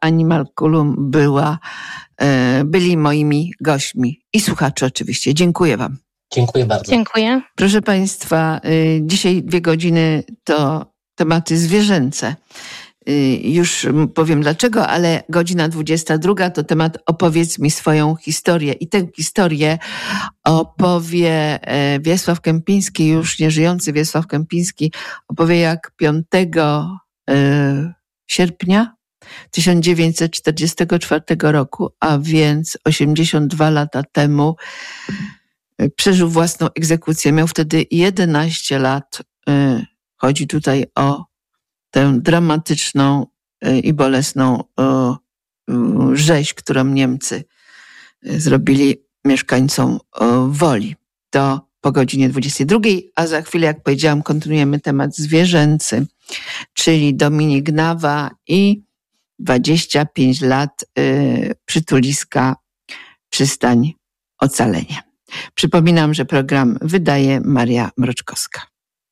Animalculum byli moimi gośćmi i słuchacze oczywiście. Dziękuję wam. Dziękuję bardzo. Dziękuję. Proszę państwa, dzisiaj 2 godziny to tematy zwierzęce. Już powiem dlaczego, ale godzina 22 to temat Opowiedz mi swoją historię. I tę historię opowie Wiesław Kępiński, już nieżyjący Wiesław Kępiński, opowie jak 5 sierpnia 1944 roku, a więc 82 lata temu, przeżył własną egzekucję. Miał wtedy 11 lat. Chodzi tutaj o tę dramatyczną i bolesną rzeź, którą Niemcy zrobili mieszkańcom Woli. To po godzinie 22, a za chwilę, jak powiedziałam, kontynuujemy temat zwierzęcy, czyli Dominik Gnawa i 25 lat przytuliska Przystań Ocalenie. Przypominam, że program wydaje Maria Mroczkowska.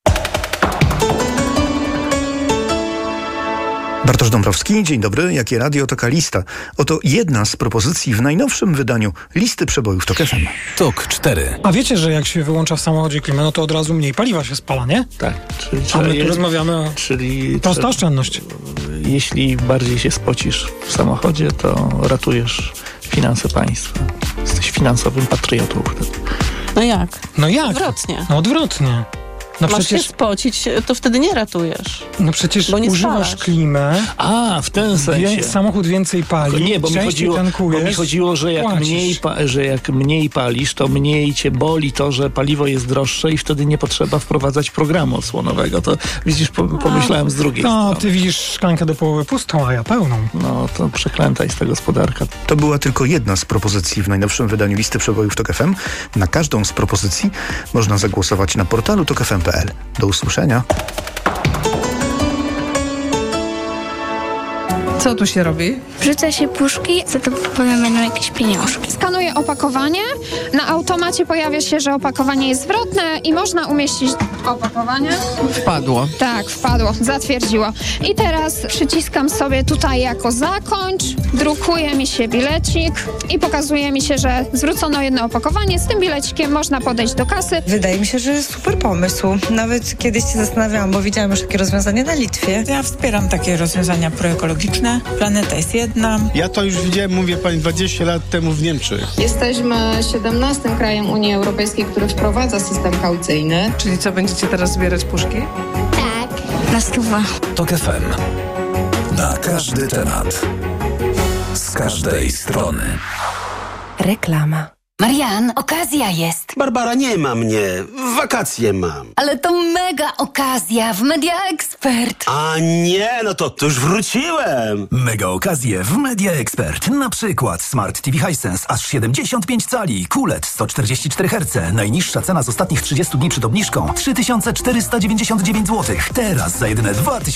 Bartosz Dąbrowski, dzień dobry. Jakie radio, taka lista. Oto jedna z propozycji w najnowszym wydaniu listy przebojów TOK FM. TOK 4. A wiecie, że jak się wyłącza w samochodzie klimę, no to od razu mniej paliwa się spala, nie? Tak. A my tu rozmawiamy o prosta oszczędność. Jeśli bardziej się spocisz w samochodzie, to ratujesz finanse państwa. Jesteś finansowym patriotą wtedy. No jak? Odwrotnie. No odwrotnie. No Masz przecież się spocić, to wtedy nie ratujesz. No przecież bo nie używasz spalasz. klimę. A, w ten sensie. Samochód więcej pali. Nie, bo mi chodziło, że jak mniej palisz, to mniej cię boli to, że paliwo jest droższe i wtedy nie potrzeba wprowadzać programu osłonowego. To widzisz, pomyślałem z drugiej strony. Ty widzisz szklankę do połowy pustą, a ja pełną. No to przeklęta jest ta gospodarka. To była tylko jedna z propozycji w najnowszym wydaniu listy przebojów TOK FM. Na każdą z propozycji można zagłosować na portalu tokfm.pl. Do usłyszenia. Co tu się robi? Wrzuca się puszki, za to potem będą jakieś pieniążki. Skanuję opakowanie. Na automacie pojawia się, że opakowanie jest zwrotne i można umieścić opakowanie. Wpadło. Tak, wpadło, zatwierdziło. I teraz przyciskam sobie tutaj jako zakończ, drukuje mi się bilecik i pokazuje mi się, że zwrócono jedno opakowanie. Z tym bilecikiem można podejść do kasy. Wydaje mi się, że super pomysł. Nawet kiedyś się zastanawiałam, bo widziałam już takie rozwiązanie na Litwie. Ja wspieram takie rozwiązania proekologiczne. Planeta jest jedna. Ja to już widziałem, mówię pani, 20 lat temu w Niemczech. Jesteśmy 17 krajem Unii Europejskiej, który wprowadza system kaucyjny. Czyli co, będziecie teraz zbierać puszki? Tak, na 100. TOK FM. Na każdy temat. Z każdej strony. Reklama. Marian, okazja jest. Barbara, nie ma mnie. Wakacje mam. Ale to mega okazja w Media Expert. A nie, no to już wróciłem. Mega okazje w Media Expert. Na przykład Smart TV Hisense aż 75 cali, QLED 144 Hz. Najniższa cena z ostatnich 30 dni przed obniżką 3499 zł. Teraz za jedyne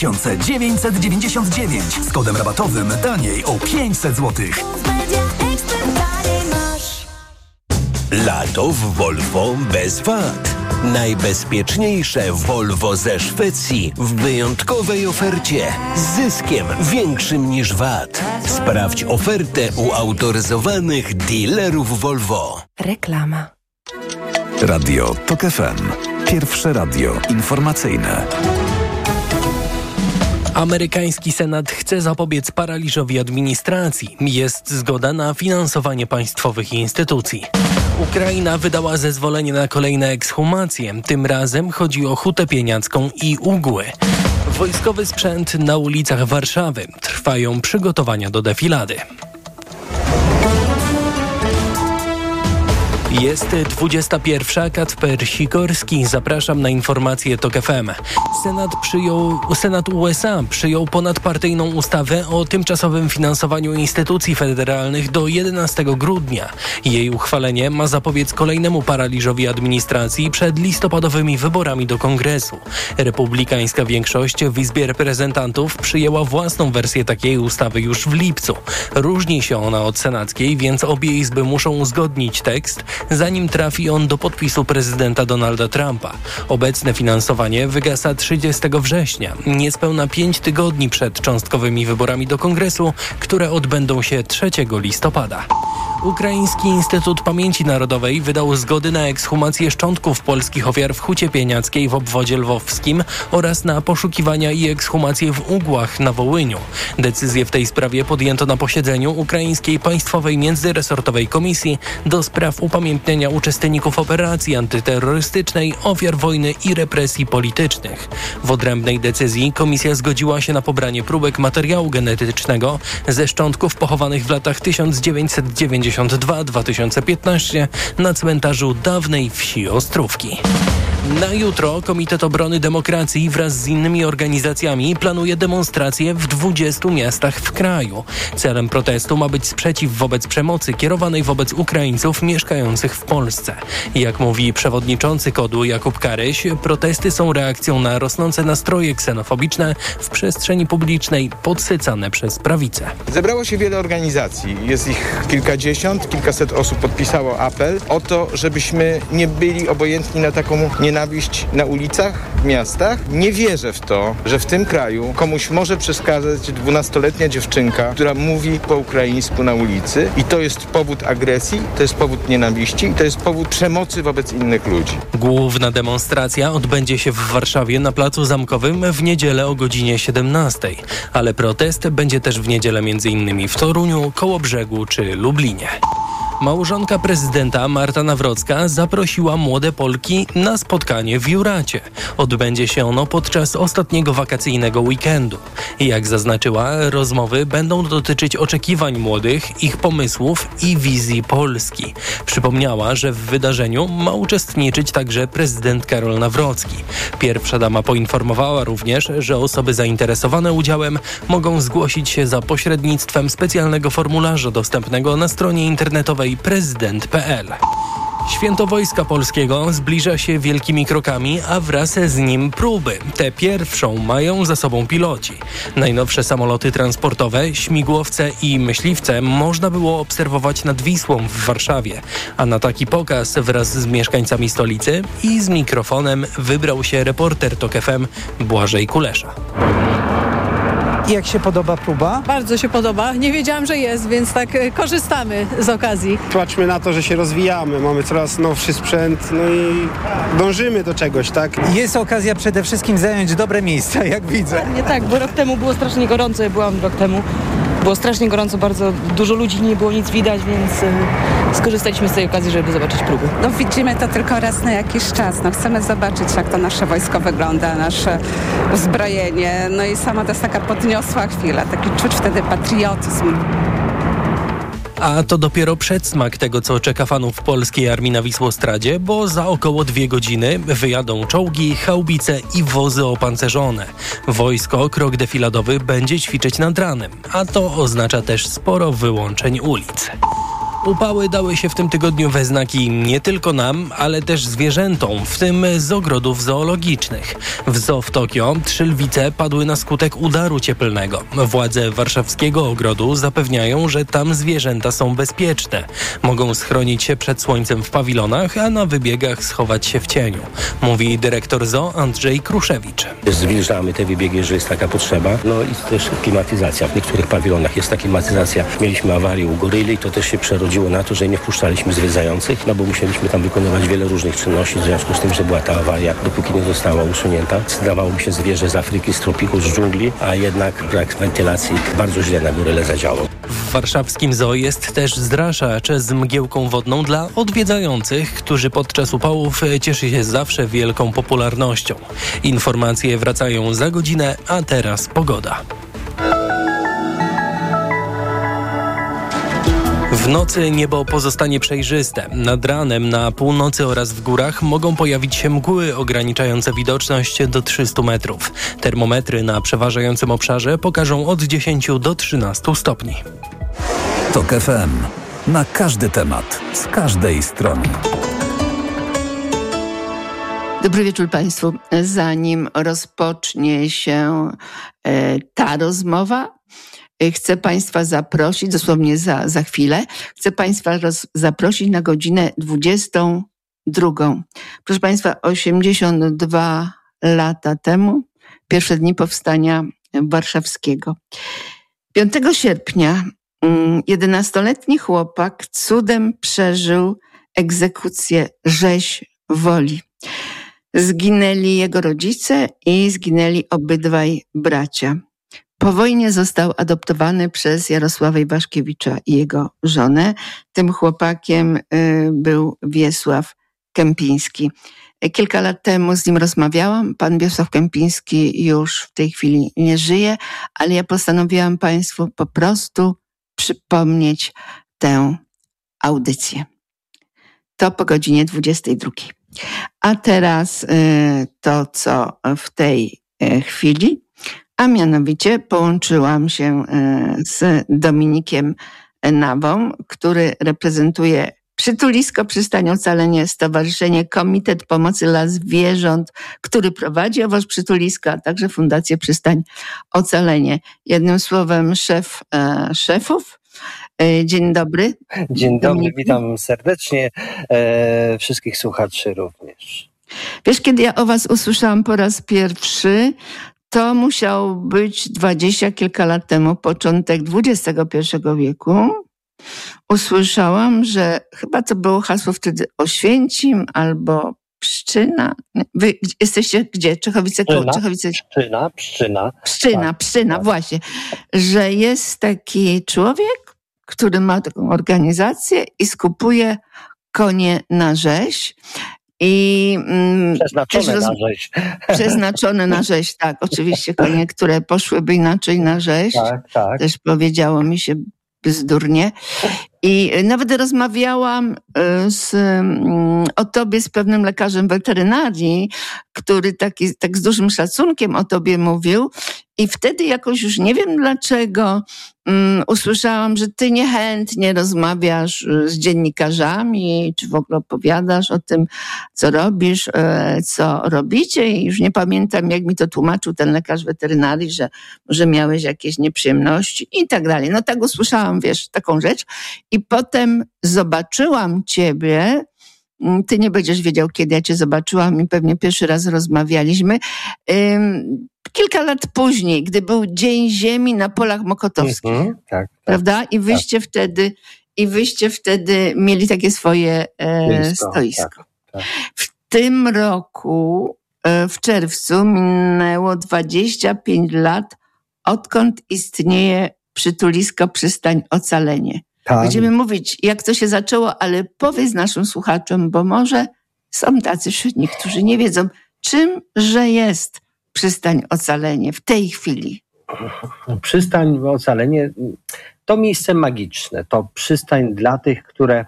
2999. Z kodem rabatowym taniej o 500 zł. Lato w Volvo bez VAT. Najbezpieczniejsze Volvo ze Szwecji w wyjątkowej ofercie z zyskiem większym niż VAT. Sprawdź ofertę u autoryzowanych dealerów Volvo. Reklama. Radio TOK FM. Pierwsze radio informacyjne. Amerykański Senat chce zapobiec paraliżowi administracji. Jest zgoda na finansowanie państwowych instytucji. Ukraina wydała zezwolenie na kolejne ekshumacje. Tym razem chodzi o Hutę Pieniacką i Ugły. Wojskowy sprzęt na ulicach Warszawy. Trwają przygotowania do defilady. Jest 21. Kacper Sikorski. Zapraszam na informacje TOK FM. Senat USA przyjął ponadpartyjną ustawę o tymczasowym finansowaniu instytucji federalnych do 11 grudnia. Jej uchwalenie ma zapobiec kolejnemu paraliżowi administracji przed listopadowymi wyborami do Kongresu. Republikańska większość w Izbie Reprezentantów przyjęła własną wersję takiej ustawy już w lipcu. Różni się ona od senackiej, więc obie izby muszą uzgodnić tekst. zanim trafi on do podpisu prezydenta Donalda Trumpa. Obecne finansowanie wygasa 30 września, niespełna 5 tygodni przed cząstkowymi wyborami do Kongresu, które odbędą się 3 listopada. Ukraiński Instytut Pamięci Narodowej wydał zgody na ekshumację szczątków polskich ofiar w Hucie Pieniackiej w obwodzie lwowskim oraz na poszukiwania i ekshumację w Ugłach na Wołyniu. Decyzję w tej sprawie podjęto na posiedzeniu Ukraińskiej Państwowej Międzyresortowej Komisji do spraw upamiętniania uczestników operacji antyterrorystycznej, ofiar wojny i represji politycznych. W odrębnej decyzji komisja zgodziła się na pobranie próbek materiału genetycznego ze szczątków pochowanych w latach 1992-2015 na cmentarzu dawnej wsi Ostrówki. Na jutro Komitet Obrony Demokracji wraz z innymi organizacjami planuje demonstracje w 20 miastach w kraju. Celem protestu ma być sprzeciw wobec przemocy kierowanej wobec Ukraińców mieszkających w Polsce. Jak mówi przewodniczący KOD-u Jakub Karyś, protesty są reakcją na rosnące nastroje ksenofobiczne w przestrzeni publicznej podsycane przez prawicę. Zebrało się wiele organizacji, jest ich kilkadziesiąt, kilkaset osób podpisało apel o to, żebyśmy nie byli obojętni na taką nienawiść na ulicach, w miastach. Nie wierzę w to, że w tym kraju komuś może przeszkadzać 12-letnia dziewczynka, która mówi po ukraińsku na ulicy i to jest powód agresji, to jest powód nienawiści i to jest powód przemocy wobec innych ludzi. Główna demonstracja odbędzie się w Warszawie na Placu Zamkowym w niedzielę o godzinie 17, ale protest będzie też w niedzielę m.in. w Toruniu, Kołobrzegu czy Lublinie. Małżonka prezydenta Marta Nawrocka zaprosiła młode Polki na spotkanie w Juracie. Odbędzie się ono podczas ostatniego wakacyjnego weekendu. Jak zaznaczyła, rozmowy będą dotyczyć oczekiwań młodych, ich pomysłów i wizji Polski. Przypomniała, że w wydarzeniu ma uczestniczyć także prezydent Karol Nawrocki. Pierwsza dama poinformowała również, że osoby zainteresowane udziałem mogą zgłosić się za pośrednictwem specjalnego formularza dostępnego na stronie internetowej prezydent.pl. Święto Wojska Polskiego zbliża się wielkimi krokami, a wraz z nim próby. Tę pierwszą mają za sobą piloci. Najnowsze samoloty transportowe, śmigłowce i myśliwce można było obserwować nad Wisłą w Warszawie. A na taki pokaz wraz z mieszkańcami stolicy i z mikrofonem wybrał się reporter TOK FM Błażej Kulesza. Jak się podoba próba? Bardzo się podoba. Nie wiedziałam, że jest, więc tak korzystamy z okazji. Patrzmy na to, że się rozwijamy, mamy coraz nowszy sprzęt, no i dążymy do czegoś, tak? Jest okazja przede wszystkim zająć dobre miejsca, jak widzę. Nie tak, bo rok temu było strasznie gorąco, ja byłam rok temu. Było strasznie gorąco, bardzo dużo ludzi, nie było nic widać, więc skorzystaliśmy z tej okazji, żeby zobaczyć próby. No widzimy to tylko raz na jakiś czas. No, chcemy zobaczyć, jak to nasze wojsko wygląda, nasze uzbrojenie. No i sama to jest taka podniosła chwila, taki czuć wtedy patriotyzm. A to dopiero przedsmak tego, co czeka fanów polskiej armii na Wisłostradzie, bo za około 2 godziny wyjadą czołgi, haubice i wozy opancerzone. Wojsko krok defiladowy będzie ćwiczyć nad ranem, a to oznacza też sporo wyłączeń ulic. Upały dały się w tym tygodniu we znaki nie tylko nam, ale też zwierzętom, w tym z ogrodów zoologicznych. W zoo w Tokio 3 lwice padły na skutek udaru cieplnego. Władze warszawskiego ogrodu zapewniają, że tam zwierzęta są bezpieczne. Mogą schronić się przed słońcem w pawilonach, a na wybiegach schować się w cieniu. Mówi dyrektor zoo Andrzej Kruszewicz. Zwilżamy te wybiegi, jeżeli jest taka potrzeba. No i też klimatyzacja. W niektórych pawilonach jest ta klimatyzacja. Mieliśmy awarię u goryli i to też się przerodziło na to, że nie wpuszczaliśmy zwiedzających, no bo musieliśmy tam wykonywać wiele różnych czynności w związku z tym, że była ta awaria, dopóki nie została usunięta. Zdawało mi się zwierzę z Afryki, z tropiku, z dżungli, a jednak brak wentylacji bardzo źle na goryle zadziałał. W warszawskim zoo jest też zraszacz z mgiełką wodną dla odwiedzających, którzy podczas upałów cieszy się zawsze wielką popularnością. Informacje wracają za godzinę, a teraz pogoda. W nocy niebo pozostanie przejrzyste. Nad ranem na północy oraz w górach mogą pojawić się mgły ograniczające widoczność do 300 metrów. Termometry na przeważającym obszarze pokażą od 10 do 13 stopni. TOK FM. Na każdy temat, z każdej strony. Dobry wieczór Państwu. Zanim rozpocznie się ta rozmowa, chcę Państwa zaprosić, dosłownie za chwilę, chcę Państwa zaprosić na godzinę 22. Proszę Państwa, 82 lata temu, pierwsze dni powstania warszawskiego. 5 sierpnia 11-letni chłopak cudem przeżył egzekucję rzeź Woli. Zginęli jego rodzice i zginęli obydwaj bracia. Po wojnie został adoptowany przez Jarosława Iwaszkiewicza i jego żonę. Tym chłopakiem był Wiesław Kępiński. Kilka lat temu z nim rozmawiałam. Pan Wiesław Kępiński już w tej chwili nie żyje, ale ja postanowiłam Państwu po prostu przypomnieć tę audycję. To po godzinie 22. A teraz to, co w tej chwili, a mianowicie połączyłam się z Dominikiem Nawą, który reprezentuje Przytulisko Przystań Ocalenie, Stowarzyszenie Komitet Pomocy dla Zwierząt, który prowadzi owoż przytulisko, a także Fundację Przystań Ocalenie. Jednym słowem szef szefów. Dzień dobry. Dzień dobry, witam serdecznie, wszystkich słuchaczy również. Wiesz, kiedy ja o was usłyszałam po raz pierwszy, to musiał być 20 kilka lat temu, początek XXI wieku. Usłyszałam, że chyba to było hasło wtedy Oświęcim albo Pszczyna. Wy jesteście gdzie? Czechowice? Pszczyna, tak. Właśnie. Że jest taki człowiek, który ma taką organizację i skupuje konie na rzeź. Przeznaczone na rzeź, tak. Oczywiście konie, które poszłyby inaczej na rzeź. Tak. Też powiedziało mi się bzdurnie. I nawet rozmawiałam o tobie z pewnym lekarzem weterynarii, który tak z dużym szacunkiem o tobie mówił. I wtedy jakoś już nie wiem dlaczego usłyszałam, że ty niechętnie rozmawiasz z dziennikarzami, czy w ogóle opowiadasz o tym, co robisz, co robicie. I już nie pamiętam, jak mi to tłumaczył ten lekarz weterynarii, że miałeś jakieś nieprzyjemności i tak dalej. No tak usłyszałam, wiesz, taką rzecz. I potem zobaczyłam ciebie. Ty nie będziesz wiedział, kiedy ja cię zobaczyłam i pewnie pierwszy raz rozmawialiśmy. Kilka lat później, gdy był Dzień Ziemi na Polach Mokotowskich. Tak. Prawda? I wyście wtedy mieli takie swoje stoisko. Tak. W tym roku, w czerwcu, minęło 25 lat, odkąd istnieje Przytulisko Przystań Ocalenie. Tak. Będziemy mówić, jak to się zaczęło, ale powiedz naszym słuchaczom, bo może są tacy wśród nich, którzy nie wiedzą, czymże jest Przystań Ocalenie w tej chwili. Przystań Ocalenie to miejsce magiczne. To przystań dla tych,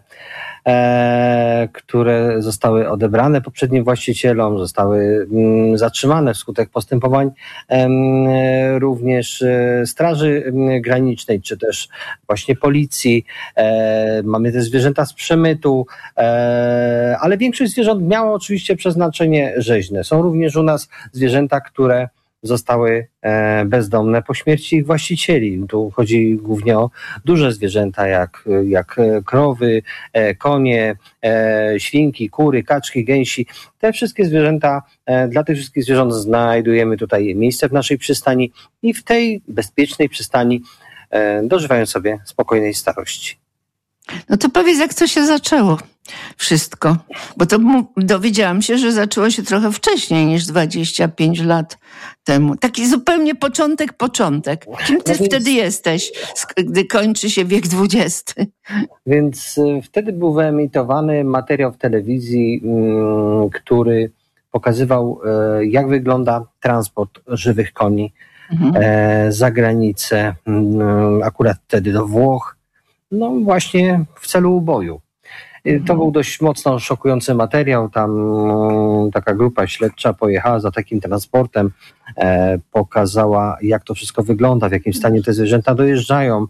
które zostały odebrane poprzednim właścicielom, zostały zatrzymane wskutek postępowań również Straży Granicznej, czy też właśnie policji. Mamy te zwierzęta z przemytu, ale większość zwierząt miała oczywiście przeznaczenie rzeźne. Są również u nas zwierzęta, które zostały bezdomne po śmierci ich właścicieli. Tu chodzi głównie o duże zwierzęta, jak krowy, konie, świnki, kury, kaczki, gęsi. Te wszystkie zwierzęta, dla tych wszystkich zwierząt znajdujemy tutaj miejsce w naszej przystani i w tej bezpiecznej przystani dożywają sobie spokojnej starości. No to powiedz, jak to się zaczęło wszystko, bo to dowiedziałam się, że zaczęło się trochę wcześniej niż 25 lat temu. Taki zupełnie początek. Kim ty wtedy jesteś, gdy kończy się wiek XX? Więc wtedy był wyemitowany materiał w telewizji, który pokazywał, jak wygląda transport żywych koni za granicę, akurat wtedy do Włoch, no właśnie w celu uboju. To był dość mocno szokujący materiał. Tam taka grupa śledcza pojechała za takim transportem, pokazała, jak to wszystko wygląda, w jakim stanie te zwierzęta dojeżdżają,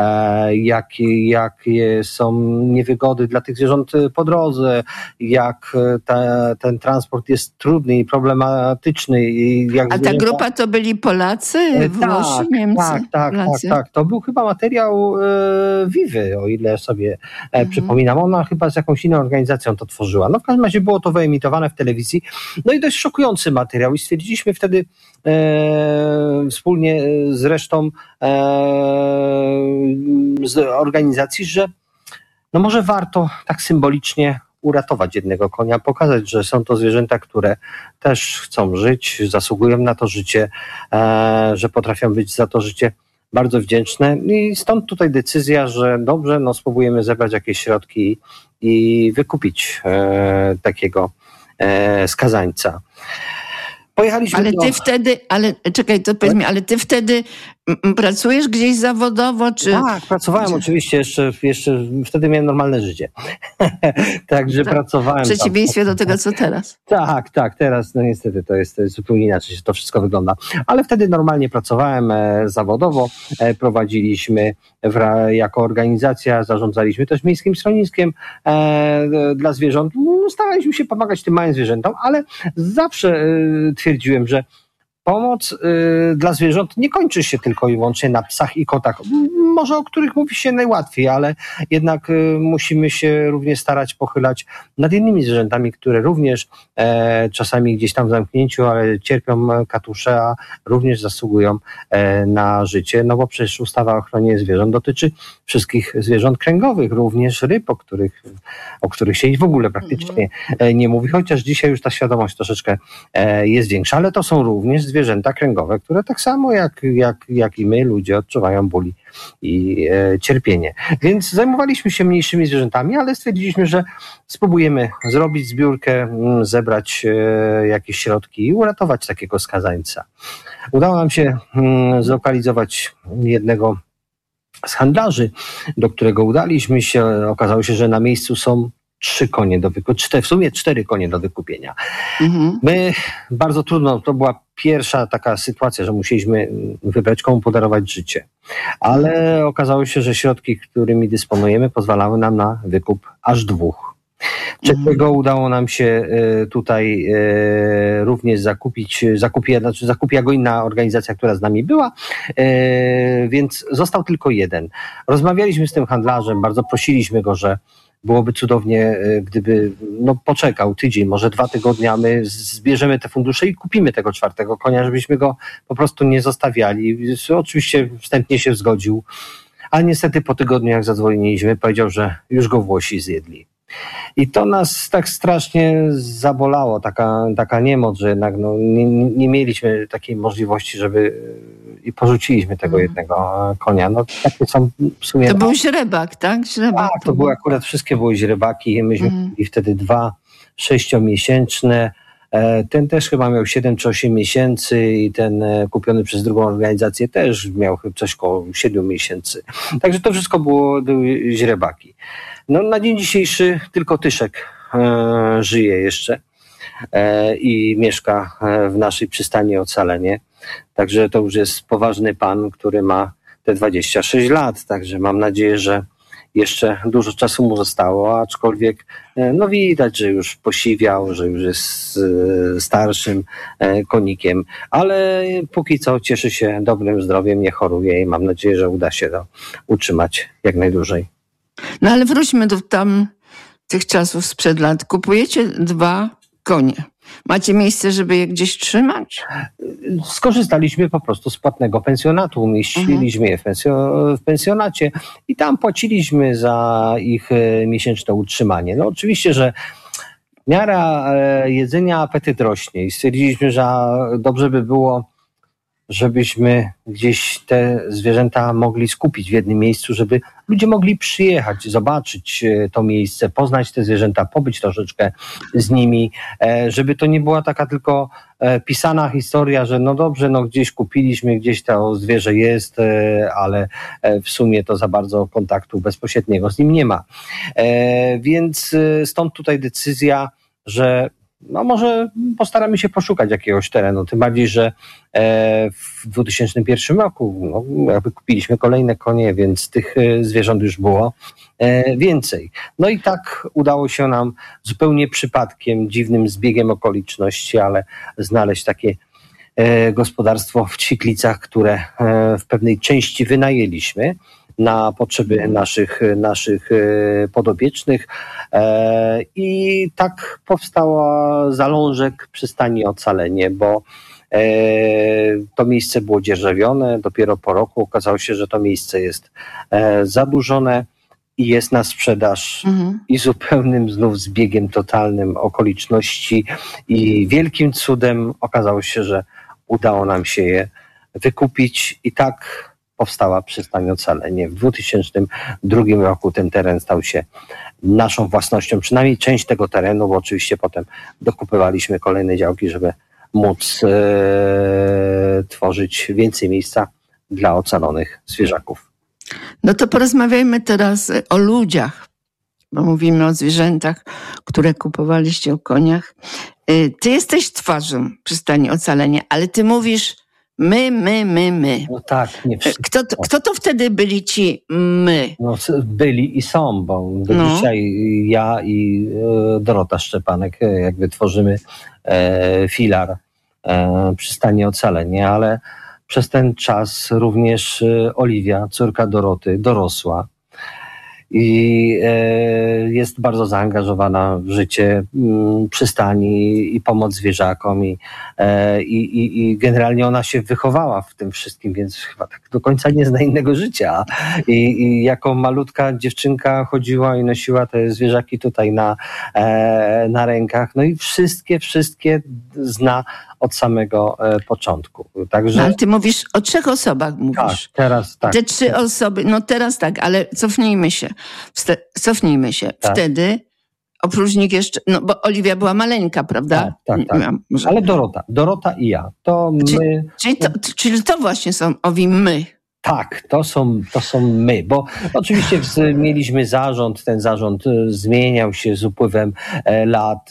jakie są niewygody dla tych zwierząt po drodze, jak ten transport jest trudny i problematyczny. A ta grupa to byli Polacy, Włosi, Niemcy? Tak. To był chyba materiał Vivy, o ile sobie przypominam. Ona chyba z jakąś inną organizacją to tworzyła. No w każdym razie było to wyemitowane w telewizji. No i dość szokujący materiał i stwierdziliśmy wtedy wspólnie z resztą z organizacji, że no może warto tak symbolicznie uratować jednego konia, pokazać, że są to zwierzęta, które też chcą żyć, zasługują na to życie, że potrafią być za to życie bardzo wdzięczne i stąd tutaj decyzja, że dobrze, no spróbujemy zebrać jakieś środki i wykupić takiego skazańca. Pojechaliśmy ale ty wtedy pracujesz gdzieś zawodowo, czy... Tak, pracowałem oczywiście, jeszcze wtedy miałem normalne życie. Także pracowałem. W przeciwieństwie do tego, co teraz. Tak, teraz no niestety to jest zupełnie inaczej, to wszystko wygląda. Ale wtedy normalnie pracowałem zawodowo, prowadziliśmy jako organizacja, zarządzaliśmy też miejskim schroniskiem dla zwierząt. Staraliśmy się pomagać tym małym zwierzętom, ale zawsze twierdziłem, że pomoc dla zwierząt nie kończy się tylko i wyłącznie na psach i kotach. Może o których mówi się najłatwiej, ale jednak musimy się również starać pochylać nad innymi zwierzętami, które również czasami gdzieś tam w zamknięciu, ale cierpią katusze, a również zasługują na życie. No bo przecież ustawa o ochronie zwierząt dotyczy wszystkich zwierząt kręgowych, również ryb, o których się w ogóle praktycznie nie mówi, chociaż dzisiaj już ta świadomość troszeczkę jest większa, ale to są również zwierzęta kręgowe, które tak samo jak i my, ludzie, odczuwają ból i cierpienie. Więc zajmowaliśmy się mniejszymi zwierzętami, ale stwierdziliśmy, że spróbujemy zrobić zbiórkę, zebrać jakieś środki i uratować takiego skazańca. Udało nam się zlokalizować jednego z handlarzy, do którego udaliśmy się. Okazało się, że na miejscu są 3 konie do wykupienia, w sumie 4 konie do wykupienia. My bardzo trudno, to była pierwsza taka sytuacja, że musieliśmy wybrać, komu podarować życie. Ale okazało się, że środki, którymi dysponujemy, pozwalały nam na wykup aż 2. Trzeciego udało nam się tutaj również zakupiła go inna organizacja, która z nami była, więc został tylko 1. Rozmawialiśmy z tym handlarzem, bardzo prosiliśmy go, że byłoby cudownie, gdyby poczekał tydzień, może 2 tygodnie, a my zbierzemy te fundusze i kupimy tego 4. konia, żebyśmy go po prostu nie zostawiali. Oczywiście wstępnie się zgodził, ale niestety po tygodniu, jak zadzwoniliśmy, powiedział, że już go Włosi zjedli. I to nas tak strasznie zabolało, taka niemoc, że jednak nie mieliśmy takiej możliwości, żeby i porzuciliśmy tego jednego konia. No takie są w sumie... To był źrebak, tak? Źrebak. Tak, to były akurat wszystkie były źrebaki. Myśmy kupili wtedy 2 6-miesięczne. Ten też chyba miał 7 czy 8 miesięcy i ten kupiony przez drugą organizację też miał coś koło 7 miesięcy. Także to wszystko były źrebaki. No na dzień dzisiejszy tylko Tyszek żyje jeszcze i mieszka w naszej przystani Ocalenie. Także to już jest poważny pan, który ma te 26 lat. Także mam nadzieję, że jeszcze dużo czasu mu zostało, aczkolwiek widać, że już posiwiał, że już jest starszym konikiem, ale póki co cieszy się dobrym zdrowiem, nie choruje i mam nadzieję, że uda się to utrzymać jak najdłużej. No ale wróćmy do tych czasów sprzed lat. Kupujecie 2 konie. Macie miejsce, żeby je gdzieś trzymać? Skorzystaliśmy po prostu z płatnego pensjonatu. Umieściliśmy je w pensjonacie i tam płaciliśmy za ich miesięczne utrzymanie. No oczywiście, że miara jedzenia, apetyt rośnie i stwierdziliśmy, że dobrze by było, żebyśmy gdzieś te zwierzęta mogli skupić w jednym miejscu, żeby ludzie mogli przyjechać, zobaczyć to miejsce, poznać te zwierzęta, pobyć troszeczkę z nimi, żeby to nie była taka tylko pisana historia, że no dobrze, no gdzieś kupiliśmy, gdzieś to zwierzę jest, ale w sumie to za bardzo kontaktu bezpośredniego z nim nie ma. Więc stąd tutaj decyzja, że no może postaramy się poszukać jakiegoś terenu, tym bardziej, że w 2001 roku jakby kupiliśmy kolejne konie, więc tych zwierząt już było więcej. No i tak udało się nam zupełnie przypadkiem, dziwnym zbiegiem okoliczności, ale znaleźć takie gospodarstwo w Ćwiklicach, które w pewnej części wynajęliśmy na potrzeby naszych podopiecznych i tak powstała zalążek przystani Ocalenie, bo to miejsce było dzierżawione, dopiero po roku okazało się, że to miejsce jest zadłużone i jest na sprzedaż i zupełnym znów zbiegiem totalnym okoliczności i wielkim cudem okazało się, że udało nam się je wykupić i tak powstała przystań Ocalenie. W 2002 roku ten teren stał się naszą własnością, przynajmniej część tego terenu, bo oczywiście potem dokupywaliśmy kolejne działki, żeby móc tworzyć więcej miejsca dla ocalonych zwierzaków. No to porozmawiajmy teraz o ludziach, bo mówimy o zwierzętach, które kupowaliście, o koniach. Ty jesteś twarzą przystani Ocalenie, ale ty mówisz my. No tak, nie Kto to wtedy byli ci my? No, byli i są, bo do dzisiaj ja i Dorota Szczepanek jakby tworzymy filar przystani Ocalenie, ale przez ten czas również Oliwia, córka Doroty, dorosła i jest bardzo zaangażowana w życie przystani i pomoc zwierzakom i generalnie ona się wychowała w tym wszystkim, więc chyba tak do końca nie zna innego życia. I jako malutka dziewczynka chodziła i nosiła te zwierzaki tutaj na rękach, no i wszystkie zna od samego początku. Także... No, ale ty mówisz o 3 osobach, mówisz. Tak, teraz tak. Te 3 osoby, no teraz tak, ale cofnijmy się. Tak. Wtedy oprócz nich jeszcze, no bo Oliwia była maleńka, prawda? Tak. Ale Dorota i ja. To my... Czyli to właśnie są owi my. Tak, to są my, bo oczywiście mieliśmy zarząd, ten zarząd zmieniał się z upływem lat.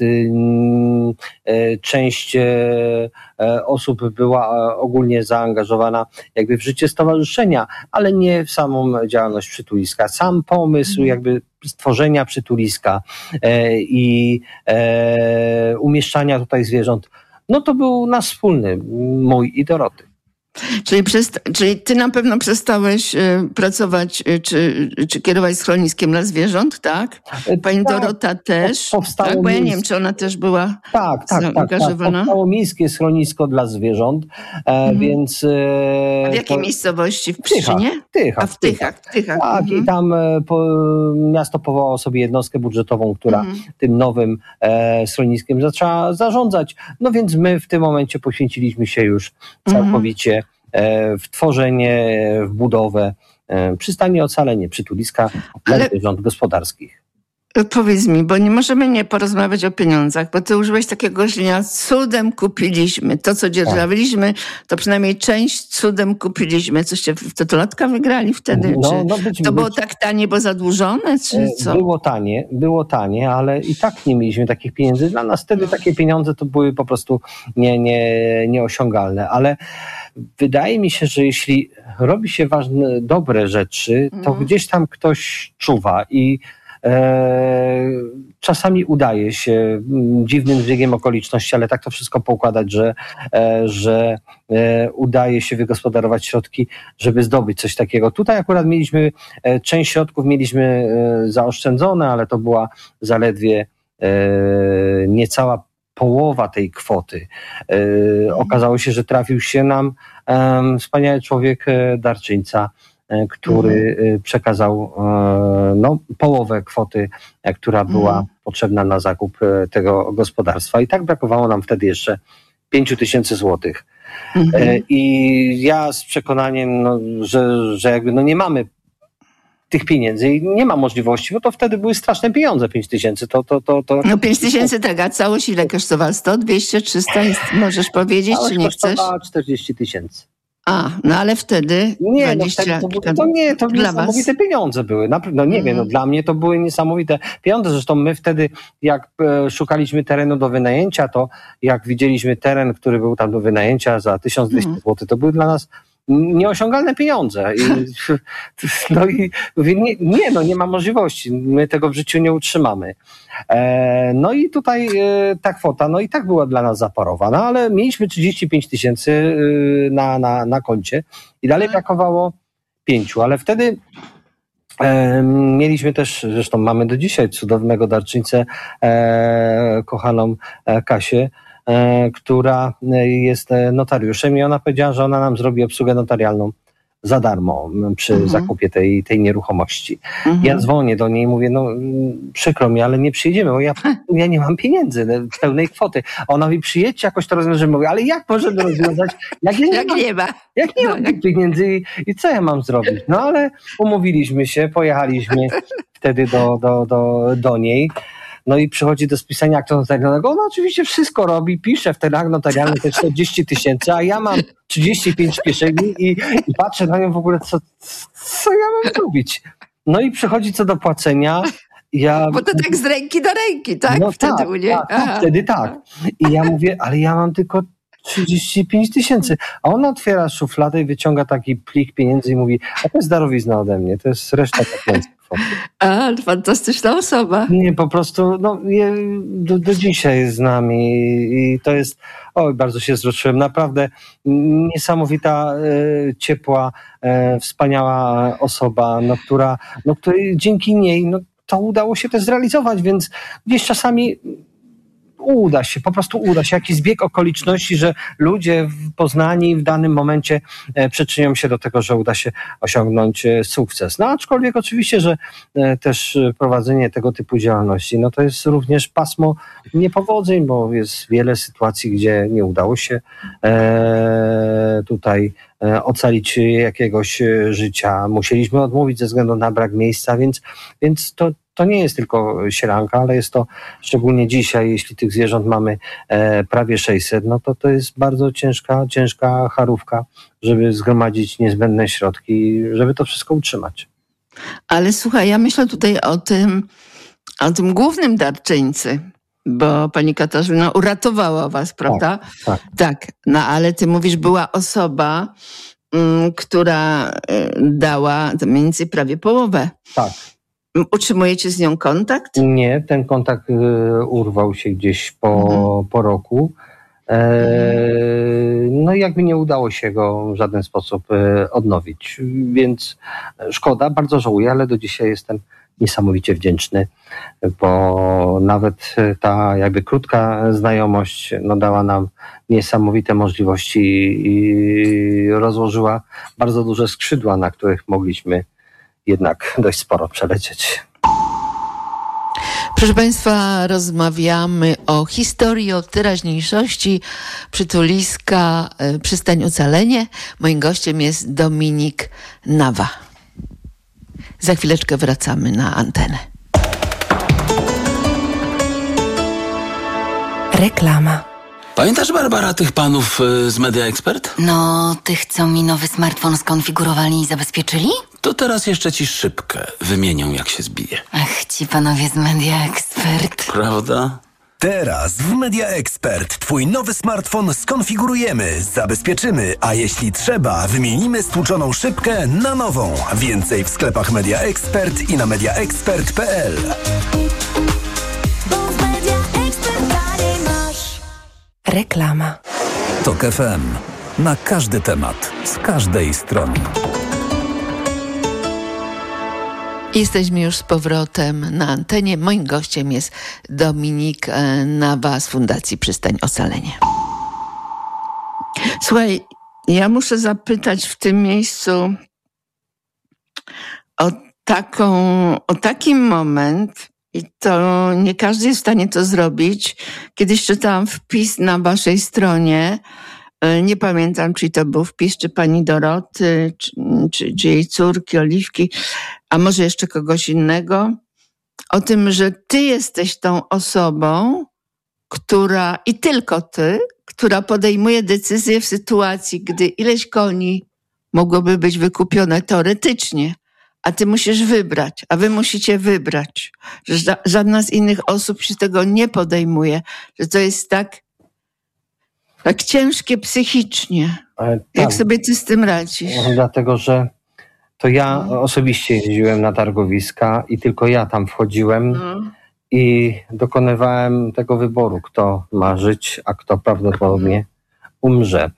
Część osób była ogólnie zaangażowana jakby w życie stowarzyszenia, ale nie w samą działalność przytuliska. Sam pomysł jakby stworzenia przytuliska i umieszczania tutaj zwierząt, no to był nasz wspólny, mój i Doroty. Czyli ty na pewno przestałeś pracować czy kierować schroniskiem dla zwierząt, tak? Pani Dorota też, tak? Bo ja nie wiem, czy ona też była zaangażowana. Powstało miejskie schronisko dla zwierząt, więc... A w jakiej miejscowości? W Pszczynie? W Tychach. Tak, i tam miasto powołało sobie jednostkę budżetową, która tym nowym schroniskiem zaczęła zarządzać. No więc my w tym momencie poświęciliśmy się już całkowicie w tworzenie, w budowę przystani Ocalenie, przytuliska dla zwierząt gospodarskich. Powiedz mi, bo nie możemy nie porozmawiać o pieniądzach, bo ty użyłeś takiego określenia, cudem kupiliśmy. To, co dzierżawiliśmy, to przynajmniej część cudem kupiliśmy. Coście w totolatka wygrali wtedy? To było tak tanie, bo zadłużone, czy co? Było tanie, ale i tak nie mieliśmy takich pieniędzy. Dla nas wtedy takie pieniądze to były po prostu nieosiągalne, ale wydaje mi się, że jeśli robi się ważne, dobre rzeczy, to gdzieś tam ktoś czuwa i czasami udaje się dziwnym zbiegiem okoliczności, ale tak to wszystko poukładać, że udaje się wygospodarować środki, żeby zdobyć coś takiego. Tutaj akurat mieliśmy część środków zaoszczędzone, ale to była zaledwie niecała połowa tej kwoty. Okazało się, że trafił się nam wspaniały człowiek, darczyńca, który przekazał połowę kwoty, która była potrzebna na zakup tego gospodarstwa. I tak brakowało nam wtedy jeszcze 5 000 złotych. I ja z przekonaniem, że jakby nie mamy tych pieniędzy i nie ma możliwości, bo to wtedy były straszne pieniądze, 5 tysięcy. No 5 tysięcy tak, a całość ile kosztowała? 100, 200, 300? Możesz powiedzieć, całość czy nie chcesz? Kosztowała 40 tysięcy. No ale wtedy 20... To niesamowite pieniądze były. Nie wiem, dla mnie to były niesamowite pieniądze. Zresztą my wtedy, jak szukaliśmy terenu do wynajęcia, to jak widzieliśmy teren, który był tam do wynajęcia za 1200 zł, to były dla nas nieosiągalne pieniądze. I mówię, nie ma możliwości. My tego w życiu nie utrzymamy. No i tutaj ta kwota, i tak była dla nas zaporowa. No ale mieliśmy 35 tysięcy na koncie i dalej brakowało 5, ale wtedy mieliśmy też, zresztą mamy do dzisiaj cudownego darczyńcę, kochaną Kasię, która jest notariuszem i ona powiedziała, że ona nam zrobi obsługę notarialną za darmo przy zakupie tej nieruchomości. Ja dzwonię do niej i mówię, przykro mi, ale nie przyjedziemy, bo ja nie mam pieniędzy pełnej kwoty. A ona mówi, przyjedźcie, jakoś to rozwiążemy. Mówię, ale jak możemy rozwiązać, jak nie mam tych pieniędzy i co ja mam zrobić? No ale umówiliśmy się, pojechaliśmy wtedy do niej. No i przychodzi do spisania aktu notarialnego. Ona oczywiście wszystko robi, pisze w ten akt notarialny te 40 tysięcy, a ja mam 35 w kieszeni i patrzę na nią w ogóle, co ja mam zrobić? No i przychodzi co do płacenia. Bo to tak z ręki do ręki, tak? No wtedy tak. I ja mówię, ale ja mam tylko 35 tysięcy. A ona otwiera szufladę i wyciąga taki plik pieniędzy i mówi, a to jest darowizna ode mnie, to jest reszta tak. Fantastyczna osoba. Nie, po prostu do dzisiaj jest z nami i to jest, bardzo się wzruszyłem, naprawdę niesamowita, ciepła, wspaniała osoba, której dzięki niej to udało się też zrealizować, więc gdzieś czasami po prostu uda się jakiś zbieg okoliczności, że ludzie poznani w danym momencie przyczynią się do tego, że uda się osiągnąć sukces. No aczkolwiek oczywiście, że też prowadzenie tego typu działalności, to jest również pasmo niepowodzeń, bo jest wiele sytuacji, gdzie nie udało się tutaj ocalić jakiegoś życia. Musieliśmy odmówić ze względu na brak miejsca, więc to nie jest tylko sielanka, ale jest to szczególnie dzisiaj, jeśli tych zwierząt mamy prawie 600, to jest bardzo ciężka charówka, żeby zgromadzić niezbędne środki, żeby to wszystko utrzymać. Ale słuchaj, ja myślę tutaj o tym głównym darczyńcy, bo pani Katarzyna uratowała was, prawda? Tak. Ale ty mówisz, była osoba, która dała mniej więcej prawie połowę. Tak. Utrzymujecie z nią kontakt? Nie, ten kontakt urwał się gdzieś po roku. No i jakby nie udało się go w żaden sposób odnowić. Więc szkoda, bardzo żałuję, ale do dzisiaj jestem niesamowicie wdzięczny, bo nawet ta jakby krótka znajomość dała nam niesamowite możliwości i rozłożyła bardzo duże skrzydła, na których mogliśmy jednak dość sporo przelecieć. Proszę Państwa, rozmawiamy o historii, o teraźniejszości przytuliska Przystań Ocalenie. Moim gościem jest Dominik Nawa. Za chwileczkę wracamy na antenę. Reklama. Pamiętasz, Barbara, tych panów z Media Expert? No, tych, co mi nowy smartfon skonfigurowali i zabezpieczyli? To teraz jeszcze ci szybkę wymienią, jak się zbije. Ach, ci panowie z Media Expert. Prawda? Teraz w Media Expert twój nowy smartfon skonfigurujemy, zabezpieczymy, a jeśli trzeba, wymienimy stłuczoną szybkę na nową. Więcej w sklepach Media Expert i na mediaexpert.pl. Reklama. TOK FM. Na każdy temat, z każdej strony. Jesteśmy już z powrotem na antenie. Moim gościem jest Dominik Nawa z Fundacji Przystań Ocalenie. Słuchaj, ja muszę zapytać w tym miejscu o taki moment, i to nie każdy jest w stanie to zrobić. Kiedyś czytałam wpis na waszej stronie, Nie pamiętam, czy to był wpis, czy pani Doroty, czy jej córki, Oliwki, a może jeszcze kogoś innego, o tym, że ty jesteś tą osobą, która, i tylko ty, która podejmuje decyzję w sytuacji, gdy ileś koni mogłoby być wykupione teoretycznie, a ty musisz wybrać, a wy musicie wybrać, że żadna z innych osób się tego nie podejmuje, że to jest tak ciężkie psychicznie. Jak sobie ty z tym radzisz? Dlatego, że to ja osobiście jeździłem na targowiska i tylko ja tam wchodziłem i dokonywałem tego wyboru, kto ma żyć, a kto prawdopodobnie umrze.